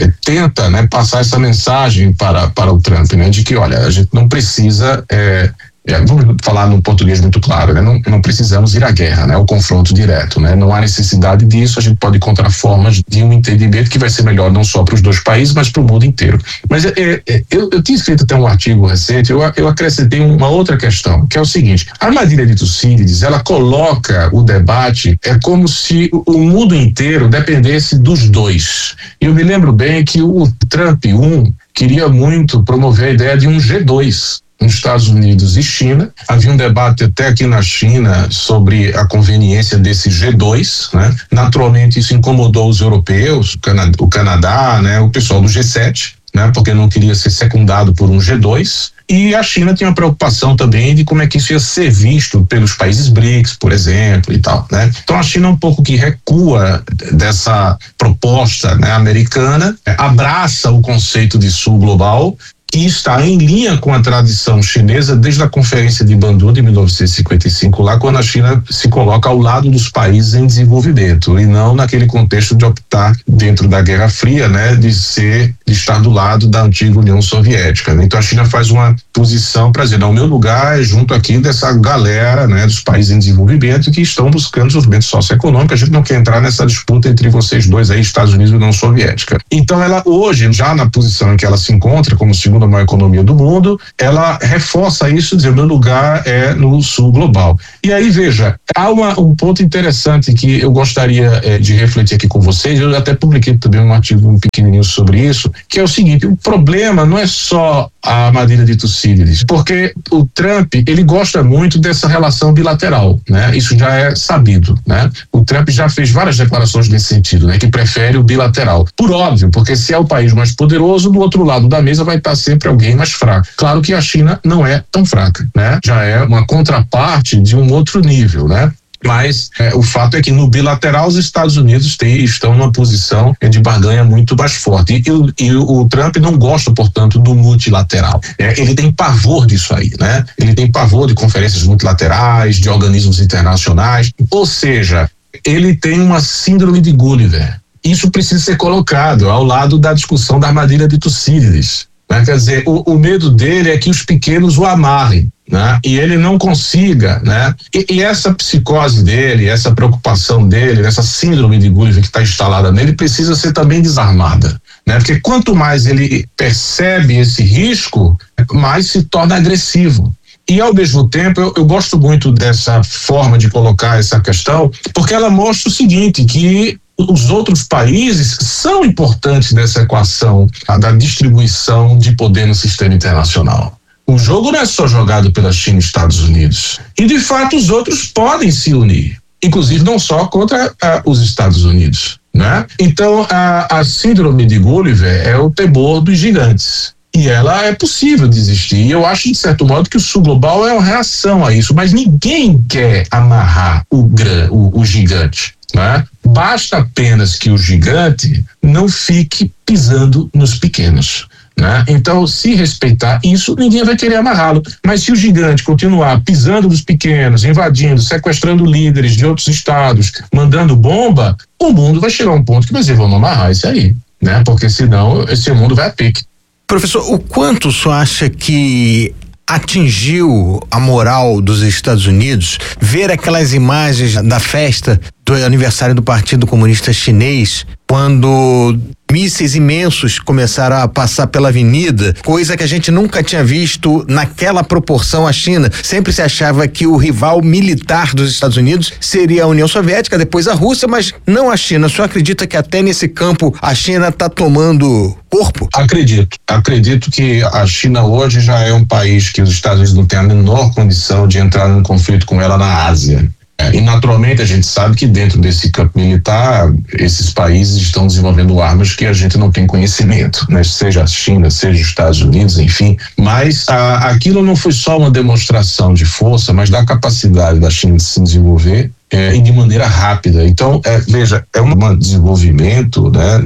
tenta, né, passar essa mensagem para o Trump, né, de que, olha, a gente não precisa Vamos falar no português muito claro, né? Não precisamos ir à guerra, né? O confronto direto, né? Não há necessidade disso, a gente pode encontrar formas de um entendimento que vai ser melhor não só para os dois países, mas para o mundo inteiro. Mas eu tinha escrito até um artigo recente, eu acrescentei uma outra questão, que é o seguinte: a armadilha de Tucídides, ela coloca o debate, é como se o mundo inteiro dependesse dos dois. Eu me lembro bem que o Trump queria muito promover a ideia de um G2 nos Estados Unidos e China. Havia um debate até aqui na China sobre a conveniência desse G2, né? Naturalmente isso incomodou os europeus, o Canadá, né? O pessoal do G7, né? Porque não queria ser secundado por um G2. E a China tinha uma preocupação também de como é que isso ia ser visto pelos países BRICS, por exemplo, e tal, né? Então a China um pouco que recua dessa proposta, né, americana, abraça o conceito de Sul global, que está em linha com a tradição chinesa desde a Conferência de Bandung de 1955, lá quando a China se coloca ao lado dos países em desenvolvimento e não naquele contexto de optar dentro da Guerra Fria, né, de estar do lado da antiga União Soviética. Então a China faz uma posição para dizer, não, o meu lugar é junto aqui dessa galera, né, dos países em desenvolvimento que estão buscando desenvolvimento socioeconômico. A gente não quer entrar nessa disputa entre vocês dois aí, Estados Unidos e União Soviética. Então ela hoje, já na posição em que ela se encontra como segunda maior economia do mundo, ela reforça isso, dizendo meu lugar é no Sul global. E aí, veja, há um ponto interessante que eu gostaria de refletir aqui com vocês. Eu até publiquei também um artigo pequenininho sobre isso, que é o seguinte: o problema não é só a armadilha de Tucídides, porque o Trump, ele gosta muito dessa relação bilateral, né? Isso já é sabido, né? O Trump já fez várias declarações nesse sentido, né? Que prefere o bilateral. Por óbvio, porque se é o país mais poderoso, do outro lado da mesa vai estar sempre alguém mais fraco. Claro que a China não é tão fraca, né? Já é uma contraparte de um outro nível, né? Mas o fato é que no bilateral os Estados Unidos estão numa posição de barganha muito mais forte. E o Trump não gosta, portanto, do multilateral. Ele tem pavor disso aí, né? Ele tem pavor de conferências multilaterais, de organismos internacionais. Ou seja, ele tem uma síndrome de Gulliver. Isso precisa ser colocado ao lado da discussão da armadilha de Tucídides. Né? Quer dizer, o medo dele é que os pequenos o amarrem, né? E ele não consiga, né? E essa psicose dele, essa preocupação dele, essa síndrome de Gulliver que está instalada nele, precisa ser também desarmada, né? Porque quanto mais ele percebe esse risco, mais se torna agressivo. E, ao mesmo tempo, eu gosto muito dessa forma de colocar essa questão, porque ela mostra o seguinte, que os outros países são importantes nessa equação da distribuição de poder no sistema internacional. O jogo não é só jogado pela China e Estados Unidos. E, de fato, os outros podem se unir, inclusive não só contra os Estados Unidos, né? Então, a síndrome de Gulliver é o temor dos gigantes. E ela é possível de existir. E eu acho, de certo modo, que o Sul global é uma reação a isso. Mas ninguém quer amarrar o gigante, né? Basta apenas que o gigante não fique pisando nos pequenos, né? Então, se respeitar isso, ninguém vai querer amarrá-lo. Mas se o gigante continuar pisando nos pequenos, invadindo, sequestrando líderes de outros estados, mandando bomba, o mundo vai chegar a um ponto que vai dizer, vamos amarrar isso aí, né? Porque senão esse mundo vai a pique. Professor, o quanto o senhor acha que atingiu a moral dos Estados Unidos ver aquelas imagens da festa do aniversário do Partido Comunista Chinês, quando mísseis imensos começaram a passar pela avenida, coisa que a gente nunca tinha visto naquela proporção. A China sempre se achava que o rival militar dos Estados Unidos seria a União Soviética, depois a Rússia, mas não a China. O senhor acredita que até nesse campo a China está tomando corpo? Acredito que a China hoje já é um país que os Estados Unidos não têm a menor condição de entrar num conflito com ela na Ásia. E naturalmente a gente sabe que dentro desse campo militar esses países estão desenvolvendo armas que a gente não tem conhecimento, né? Seja a China, seja os Estados Unidos, enfim. Mas aquilo não foi só uma demonstração de força, mas da capacidade da China de se desenvolver e de maneira rápida. Então, veja, é um desenvolvimento, né,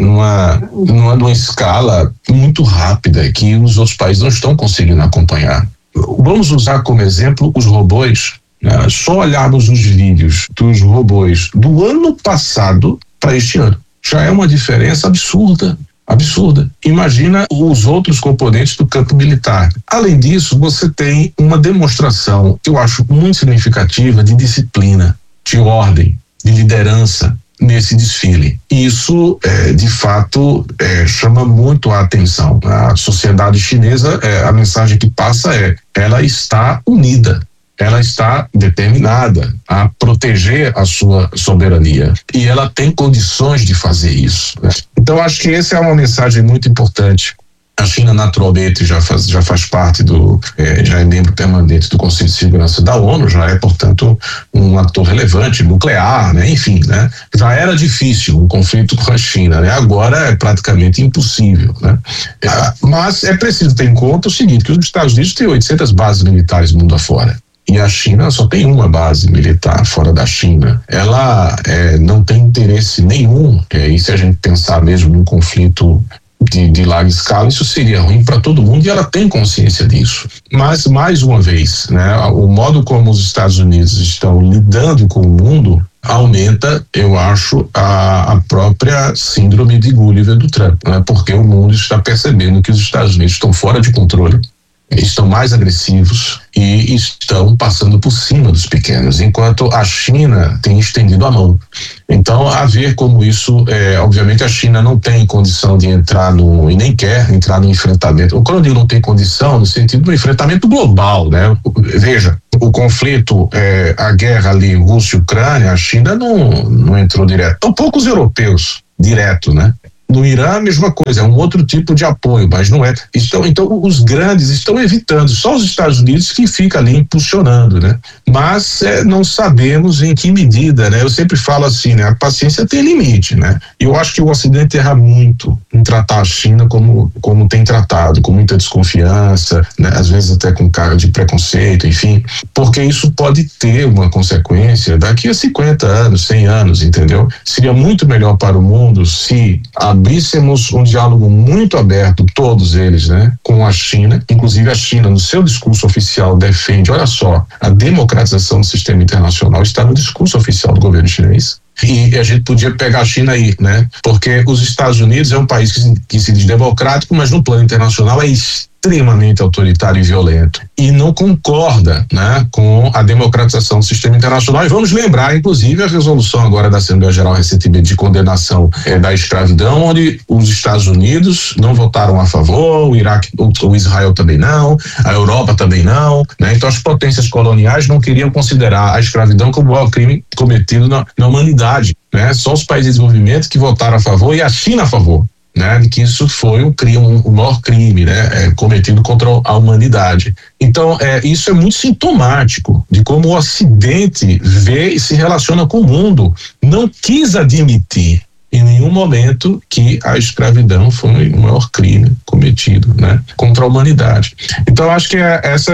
numa escala muito rápida que os outros países não estão conseguindo acompanhar. Vamos usar como exemplo os robôs. Só olharmos os vídeos dos robôs do ano passado para este ano, já é uma diferença absurda. absurda. Imagina os outros componentes do campo militar. Além disso, você tem uma demonstração que eu acho muito significativa de disciplina, de ordem, de liderança nesse desfile. Isso, de fato, chama muito a atenção. A sociedade chinesa, a mensagem que passa ela está unida. Ela está determinada a proteger a sua soberania e ela tem condições de fazer isso, né? Então acho que essa é uma mensagem muito importante. A China naturalmente já faz parte já é membro permanente do Conselho de Segurança da ONU, já é, portanto, um ator relevante, nuclear, né? Enfim, né? Já era difícil um conflito com a China, né? Agora é praticamente impossível, né? Mas é preciso ter em conta o seguinte, que os Estados Unidos têm 800 bases militares mundo afora. E a China só tem uma base militar fora da China. Ela não tem interesse nenhum, e se a gente pensar mesmo num conflito de larga escala, isso seria ruim para todo mundo e ela tem consciência disso. Mas, mais uma vez, né, o modo como os Estados Unidos estão lidando com o mundo aumenta, eu acho, a própria síndrome de Gulliver do Trump, né, porque o mundo está percebendo que os Estados Unidos estão fora de controle, estão mais agressivos e estão passando por cima dos pequenos, enquanto a China tem estendido a mão. Então, a ver como isso, obviamente a China não tem condição de entrar e nem quer entrar no enfrentamento. Quando eu digo não tem condição, no sentido do enfrentamento global, né? Veja, o conflito, a guerra ali, Rússia e Ucrânia, a China não entrou direto. Tão poucos europeus direto, né? No Irã, a mesma coisa, é um outro tipo de apoio, mas não é. Então, os grandes estão evitando, só os Estados Unidos que fica ali impulsionando, né? Mas não sabemos em que medida, né? Eu sempre falo assim, né? A paciência tem limite, né? E eu acho que o Ocidente erra muito em tratar a China como tem tratado, com muita desconfiança, né? Às vezes até com cara de preconceito, enfim, porque isso pode ter uma consequência daqui a 50 anos, 100 anos, entendeu? Seria muito melhor para o mundo se abríssemos um diálogo muito aberto, todos eles, né, com a China. Inclusive a China, no seu discurso oficial, defende, olha só, a democratização do sistema internacional está no discurso oficial do governo chinês. E a gente podia pegar a China aí, né? Porque os Estados Unidos é um país que se diz democrático, mas no plano internacional é extremamente autoritário e violento. E não concorda, né, com a democratização do sistema internacional. E vamos lembrar, inclusive, a resolução agora da Assembleia Geral recentemente de condenação da escravidão, onde os Estados Unidos não votaram a favor, o Iraque, o Israel também não, a Europa também não, né? Então as potências coloniais não queriam considerar a escravidão como o maior crime cometido na humanidade, né? Só os países de desenvolvimento que votaram a favor e a China a favor, né, de que isso foi o maior crime, né, cometido contra a humanidade. Então, isso é muito sintomático de como o Ocidente vê e se relaciona com o mundo. Não quis admitir em nenhum momento que a escravidão foi o maior crime cometido, né, contra a humanidade. Então, acho que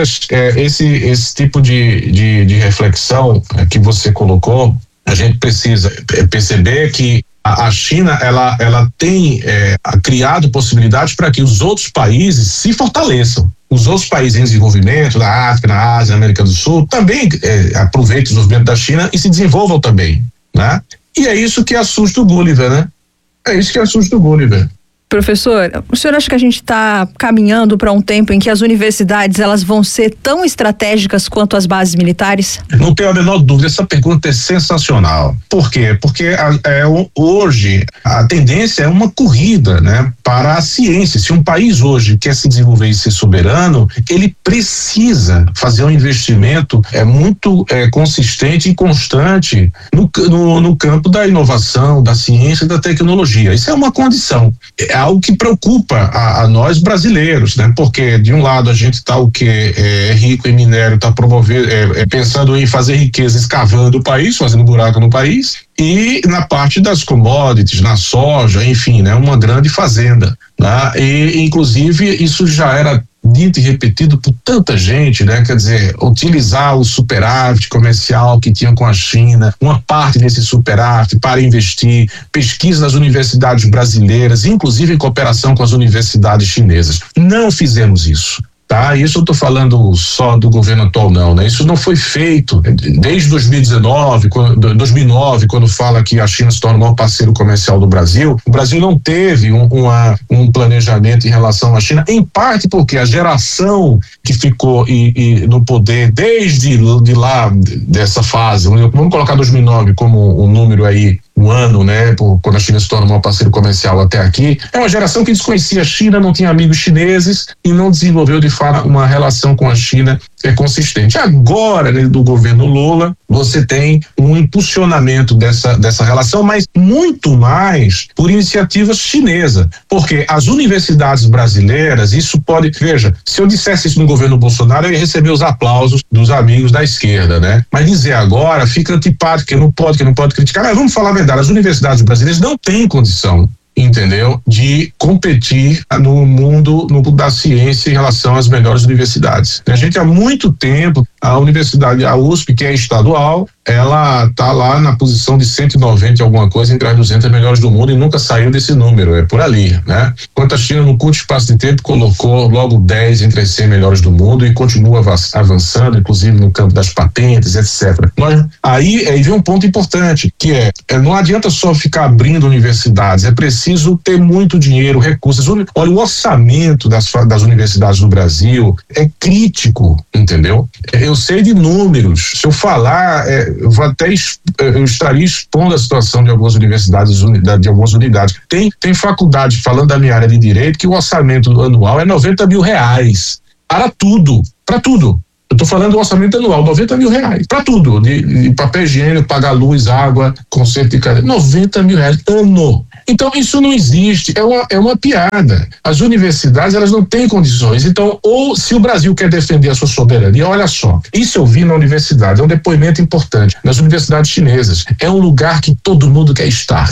esse tipo de reflexão que você colocou, a gente precisa perceber que a China, ela tem criado possibilidades para que os outros países se fortaleçam. Os outros países em desenvolvimento, na África, na Ásia, na América do Sul, também aproveitem o desenvolvimento da China e se desenvolvam também, né? E é isso que assusta o Gulliver, né? É isso que assusta o Gulliver. Professor, o senhor acha que a gente está caminhando para um tempo em que as universidades elas vão ser tão estratégicas quanto as bases militares? Não tenho a menor dúvida, essa pergunta é sensacional. Por quê? Porque hoje a tendência é uma corrida, né, para a ciência. Se um país hoje quer se desenvolver e ser soberano, ele precisa fazer um investimento muito consistente e constante no campo da inovação, da ciência e da tecnologia. Isso é uma condição. É algo que preocupa a nós brasileiros, né? Porque de um lado a gente está é rico em minério, está promovendo, pensando em fazer riqueza, escavando o país, fazendo buraco no país, e na parte das commodities, na soja, enfim, né? Uma grande fazenda, né? E inclusive isso já era dito e repetido por tanta gente, né? Quer dizer, utilizar o superávit comercial que tinha com a China, uma parte desse superávit para investir, pesquisa nas universidades brasileiras, inclusive em cooperação com as universidades chinesas. Não fizemos isso. tá? Isso eu estou falando só do governo atual não, né? Isso não foi feito desde 2009, 2009, quando fala que a China se torna o maior parceiro comercial do Brasil. O Brasil não teve um planejamento em relação à China, em parte porque a geração que ficou no poder desde de lá, dessa fase, vamos colocar 2009 como um número aí, um ano, né, quando a China se torna o maior parceiro comercial até aqui, é uma geração que desconhecia a China, não tinha amigos chineses e não desenvolveu de fato uma relação com a China consistente. Agora, né, do governo Lula, você tem um impulsionamento dessa relação, mas muito mais por iniciativa chinesa, porque as universidades brasileiras, veja, se eu dissesse isso no governo Bolsonaro, eu ia receber os aplausos dos amigos da esquerda, né? Mas dizer agora fica antipático, que não pode criticar. Mas vamos falar a verdade, as universidades brasileiras não têm condição, entendeu, de competir no mundo da ciência em relação às melhores universidades. A gente há muito tempo, a USP, que é estadual, ela está lá na posição de 190 alguma coisa entre as 200 melhores do mundo e nunca saiu desse número, é por ali, né? Enquanto a China, no curto espaço de tempo, colocou logo 10 entre as 100 melhores do mundo e continua avançando, inclusive no campo das patentes, etc. Aí vem um ponto importante, que não adianta só ficar abrindo universidades, é preciso ter muito dinheiro, recursos. Olha, o orçamento das universidades do Brasil é crítico, entendeu? Eu sei de números, se eu falar, eu estaria expondo a situação de algumas universidades, de algumas unidades. Tem faculdade, falando da minha área de direito, que o orçamento anual é R$90 mil para tudo. Eu estou falando do orçamento anual, R$90 mil, para tudo, de papel higiênico, pagar luz, água, conserto de cadeira, R$90 mil ano. Então isso não existe, é uma piada. As universidades, elas não têm condições. Então, ou se o Brasil quer defender a sua soberania, olha só, isso eu vi na universidade, é um depoimento importante, nas universidades chinesas, é um lugar que todo mundo quer estar.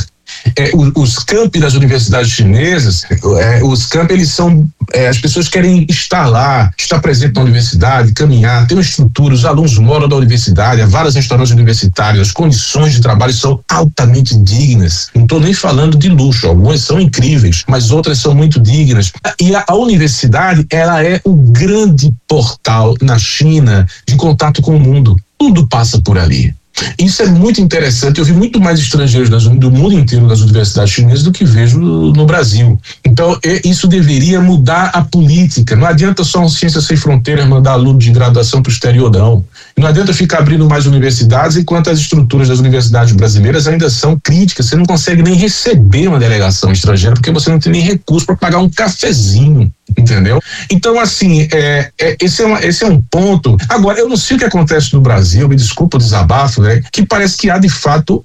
Os campi das universidades chinesas, os campi, eles são, as pessoas querem estar lá, estar presente na universidade, caminhar, ter uma estrutura, os alunos moram na universidade, há vários restaurantes universitários, as condições de trabalho são altamente dignas, não estou nem falando de luxo, algumas são incríveis, mas outras são muito dignas. E a universidade, ela é o grande portal na China de contato com o mundo, tudo passa por ali. Isso é muito interessante. Eu vi muito mais estrangeiros do mundo inteiro das universidades chinesas do que vejo no Brasil. Então, isso deveria mudar a política. Não adianta só um Ciências Sem Fronteiras mandar aluno de graduação para o exterior, não. Não adianta ficar abrindo mais universidades enquanto as estruturas das universidades brasileiras ainda são críticas. Você não consegue nem receber uma delegação estrangeira porque você não tem nem recurso para pagar um cafezinho. Entendeu? Então, assim, esse é um ponto. Agora, eu não sei o que acontece no Brasil, me desculpa o desabafo, né? Que parece que há, de fato,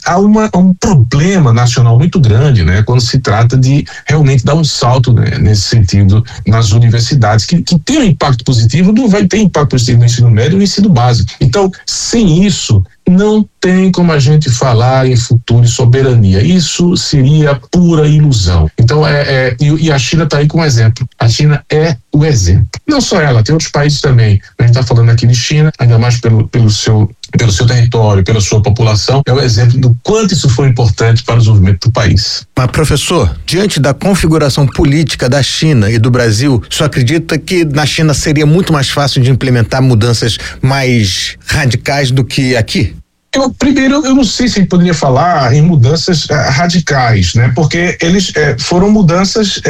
um problema nacional muito grande, né? Quando se trata de realmente dar um salto, né, nesse sentido nas universidades, que tem um impacto positivo, não vai ter impacto positivo no ensino médio e no ensino básico. Então, sem isso, não tem como a gente falar em futuro e soberania. Isso seria pura ilusão. Então, e a China está aí com um exemplo. A China é o exemplo. Não só ela, tem outros países também. A gente está falando aqui de China, ainda mais pelo seu território, pela sua população, é o exemplo do quanto isso foi importante para o desenvolvimento do país. Mas, professor, diante da configuração política da China e do Brasil, o senhor acredita que na China seria muito mais fácil de implementar mudanças mais radicais do que aqui? Primeiro, eu não sei se a gente poderia falar em mudanças radicais, né? Porque eles foram mudanças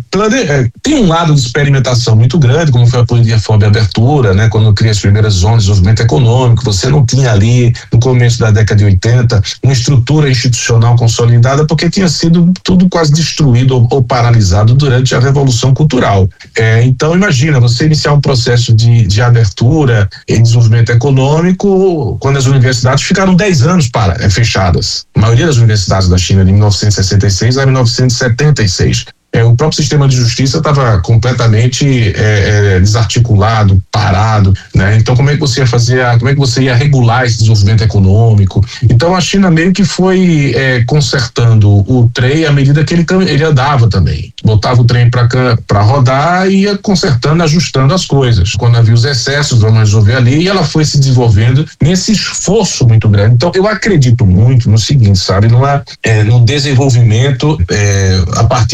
tem um lado de experimentação muito grande, como foi a política de reforma e abertura, né? Quando cria as primeiras zonas de desenvolvimento econômico, você não tinha ali, no começo da década de 80, uma estrutura institucional consolidada, porque tinha sido tudo quase destruído ou paralisado durante a Revolução Cultural. Então, imagina, você iniciar um processo de abertura e desenvolvimento econômico, quando as universidades ficaram 10 anos fechadas. A maioria das universidades da China de 1966 a 1976. O próprio sistema de justiça estava completamente desarticulado, parado, né? Então, como é que você ia regular esse desenvolvimento econômico? Então, a China meio que foi consertando o trem à medida que ele andava também. Botava o trem para rodar e ia consertando, ajustando as coisas. Quando havia os excessos, vamos resolver ali, e ela foi se desenvolvendo nesse esforço muito grande. Então, eu acredito muito no seguinte, sabe? No desenvolvimento a partir da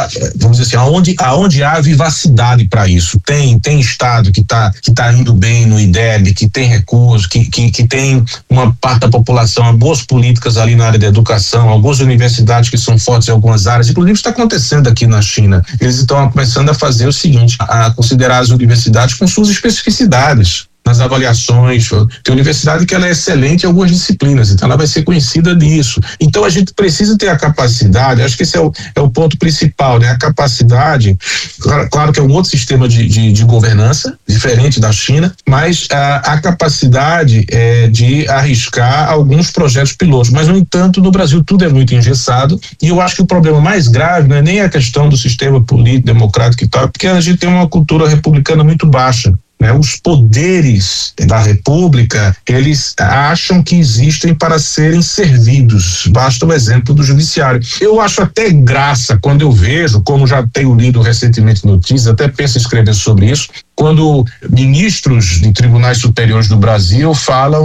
vamos dizer assim, aonde há vivacidade para isso. Tem estado que tá indo bem no IDEB, que tem recursos, que tem uma parte da população, boas políticas ali na área da educação, algumas universidades que são fortes em algumas áreas, inclusive está acontecendo aqui na China. Eles estão começando a fazer o seguinte, a considerar as universidades com suas especificidades nas avaliações. Tem universidade que ela é excelente em algumas disciplinas, então ela vai ser conhecida disso. Então a gente precisa ter a capacidade, acho que esse é o ponto principal, né? A capacidade, claro que é um outro sistema de governança, diferente da China, mas a capacidade de arriscar alguns projetos pilotos. Mas, no entanto, no Brasil tudo é muito engessado, e eu acho que o problema mais grave não é nem a questão do sistema político, democrático e tal, porque a gente tem uma cultura republicana muito baixa. Os poderes da República, eles acham que existem para serem servidos. Basta o exemplo do judiciário. Eu acho até graça quando eu vejo, como já tenho lido recentemente notícias, até penso em escrever sobre isso, quando ministros de tribunais superiores do Brasil falam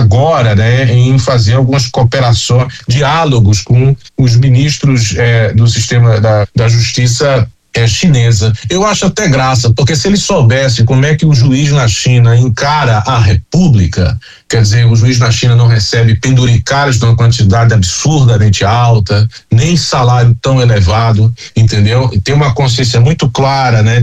em fazer algumas cooperações, diálogos com os ministros do sistema da justiça chinesa. Eu acho até graça, porque se eles soubessem como é que o juiz na China encara a República, quer dizer, o juiz na China não recebe penduricários de uma quantidade absurdamente alta, nem salário tão elevado, entendeu? E tem uma consciência muito clara, né,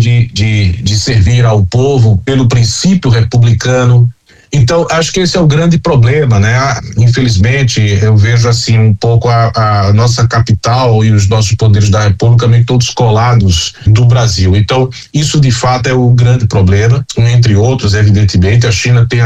de servir ao povo pelo princípio republicano. Então, acho que esse é o grande problema, né? Infelizmente, eu vejo assim um pouco a nossa capital e os nossos poderes da República meio todos colados do Brasil. Então, isso de fato é o grande problema, entre outros, evidentemente. A China tem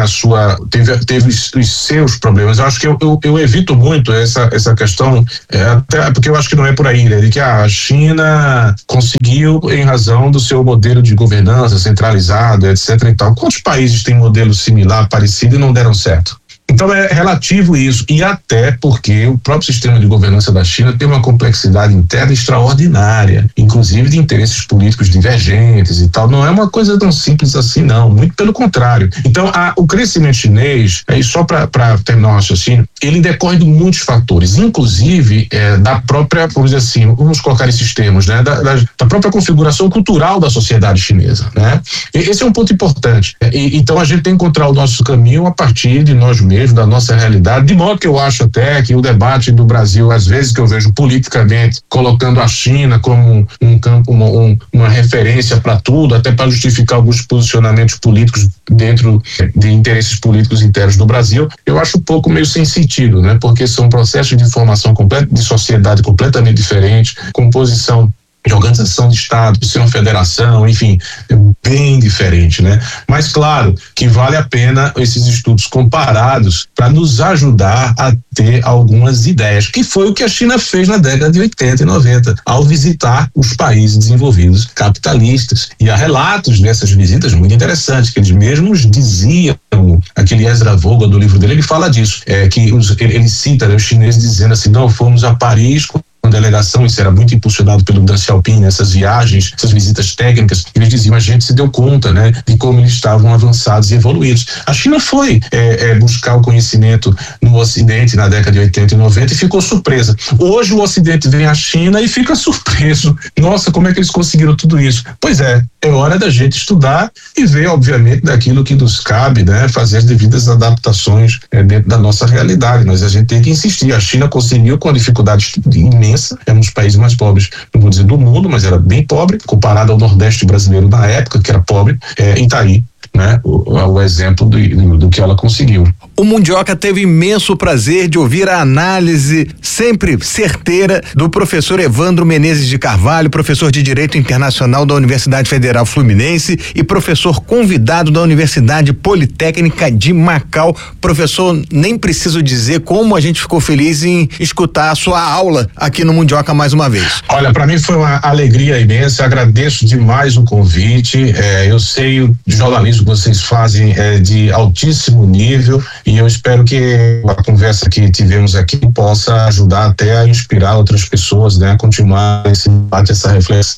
teve os seus problemas. Eu acho que eu evito muito essa questão, até porque eu acho que não é por aí, né? De que a China conseguiu em razão do seu modelo de governança centralizado, etc. e tal. Quantos países têm modelo similar, parecido e não deram certo? Então é relativo isso, e até porque o próprio sistema de governança da China tem uma complexidade interna extraordinária, inclusive de interesses políticos divergentes e tal. Não é uma coisa tão simples assim, não, muito pelo contrário. Então o crescimento chinês, só para terminar o raciocínio, ele decorre de muitos fatores, inclusive da própria, vamos dizer assim, vamos colocar esses termos, né, da própria configuração cultural da sociedade chinesa, né? Esse é um ponto importante. Então a gente tem que encontrar o nosso caminho a partir de nós mesmos, da nossa realidade, de modo que eu acho até que o debate do Brasil, às vezes que eu vejo politicamente, colocando a China como um campo, uma referência para tudo, até para justificar alguns posicionamentos políticos dentro de interesses políticos internos do Brasil, eu acho um pouco meio sem sentido, né? Porque são processos de formação completa, de sociedade completamente diferentes, composição de organização de Estado, de ser uma federação, enfim, é bem diferente, né? Mas claro que vale a pena esses estudos comparados para nos ajudar a ter algumas ideias, que foi o que a China fez na década de 80 e 90, ao visitar os países desenvolvidos capitalistas. E há relatos dessas visitas muito interessantes, que eles mesmos diziam, aquele Ezra Vogel do livro dele, ele fala disso, que ele cita, né, os chineses dizendo assim, não, fomos a Paris com delegação, isso era muito impulsionado pelo Deng Xiaoping, essas viagens, essas visitas técnicas, eles diziam, a gente se deu conta, né, de como eles estavam avançados e evoluídos. A China foi buscar o conhecimento no Ocidente na década de 80 e 90 e ficou surpresa. Hoje o Ocidente vem à China e fica surpreso. Nossa, como é que eles conseguiram tudo isso? Pois é hora da gente estudar e ver, obviamente, daquilo que nos cabe, né, fazer as devidas adaptações dentro da nossa realidade, mas a gente tem que insistir. A China conseguiu com a dificuldade imensa, é um dos países mais pobres, não vou dizer do mundo, mas era bem pobre, comparado ao Nordeste brasileiro na época, que era pobre, e tá aí, né, o exemplo do que ela conseguiu. O Mundioca teve imenso prazer de ouvir a análise sempre certeira do professor Evandro Menezes de Carvalho, professor de Direito Internacional da Universidade Federal Fluminense e professor convidado da Universidade Politécnica de Macau. Professor, nem preciso dizer como a gente ficou feliz em escutar a sua aula aqui no Mundioca mais uma vez. Olha, para mim foi uma alegria imensa, agradeço demais o convite, eu sei o jornalismo que vocês fazem de altíssimo nível e eu espero que a conversa que tivemos aqui possa ajudar até a inspirar outras pessoas, né, a continuar esse debate, essa reflexão. O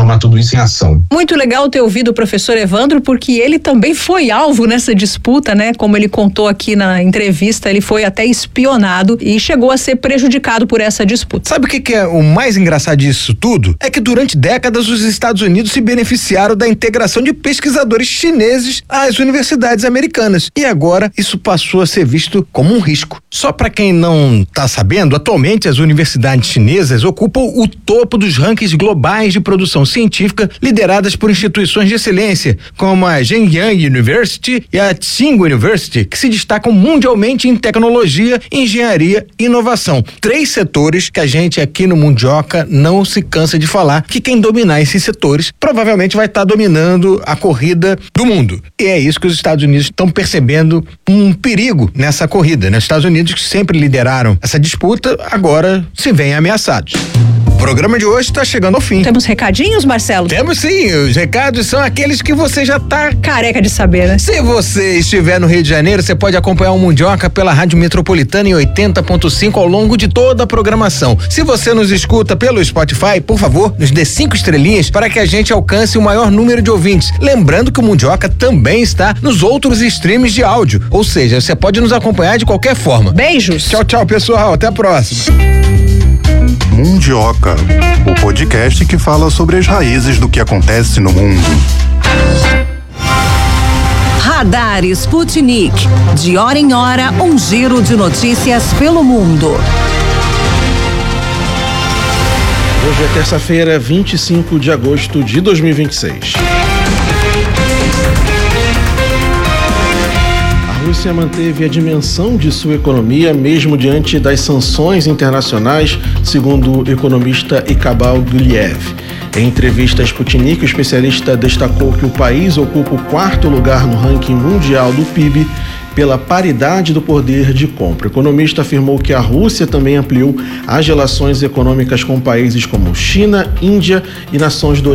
transformar tudo isso em ação. Muito legal ter ouvido o professor Evandro, porque ele também foi alvo nessa disputa, né? Como ele contou aqui na entrevista, ele foi até espionado e chegou a ser prejudicado por essa disputa. Sabe o que é o mais engraçado disso tudo? É que durante décadas os Estados Unidos se beneficiaram da integração de pesquisadores chineses às universidades americanas. E agora isso passou a ser visto como um risco. Só para quem não está sabendo, atualmente as universidades chinesas ocupam o topo dos rankings globais de produção científica lideradas por instituições de excelência, como a Zhejiang University e a Tsinghua University, que se destacam mundialmente em tecnologia, engenharia e inovação. 3 setores que a gente aqui no Mundioca não se cansa de falar, que quem dominar esses setores provavelmente vai estar dominando a corrida do mundo. E é isso que os Estados Unidos estão percebendo, um perigo nessa corrida, né? Os Estados Unidos, que sempre lideraram essa disputa, agora se veem ameaçados. O programa de hoje está chegando ao fim. Temos recadinhos, Marcelo? Temos sim, os recados são aqueles que você já tá careca de saber, né? Se você estiver no Rio de Janeiro, você pode acompanhar o Mundioca pela Rádio Metropolitana em 80.5 ao longo de toda a programação. Se você nos escuta pelo Spotify, por favor, nos dê 5 estrelinhas para que a gente alcance o maior número de ouvintes. Lembrando que o Mundioca também está nos outros streams de áudio, ou seja, você pode nos acompanhar de qualquer forma. Beijos! Tchau, tchau, pessoal, até a próxima. Mundioca, o podcast que fala sobre as raízes do que acontece no mundo. Radar Sputnik. De hora em hora, um giro de notícias pelo mundo. Hoje é terça-feira, 25 de agosto de 2026. A Rússia manteve a dimensão de sua economia mesmo diante das sanções internacionais, segundo o economista Iqbal Guliev. Em entrevista à Sputnik, o especialista destacou que o país ocupa o 4º lugar no ranking mundial do PIB pela paridade do poder de compra. O economista afirmou que a Rússia também ampliou as relações econômicas com países como China, Índia e nações do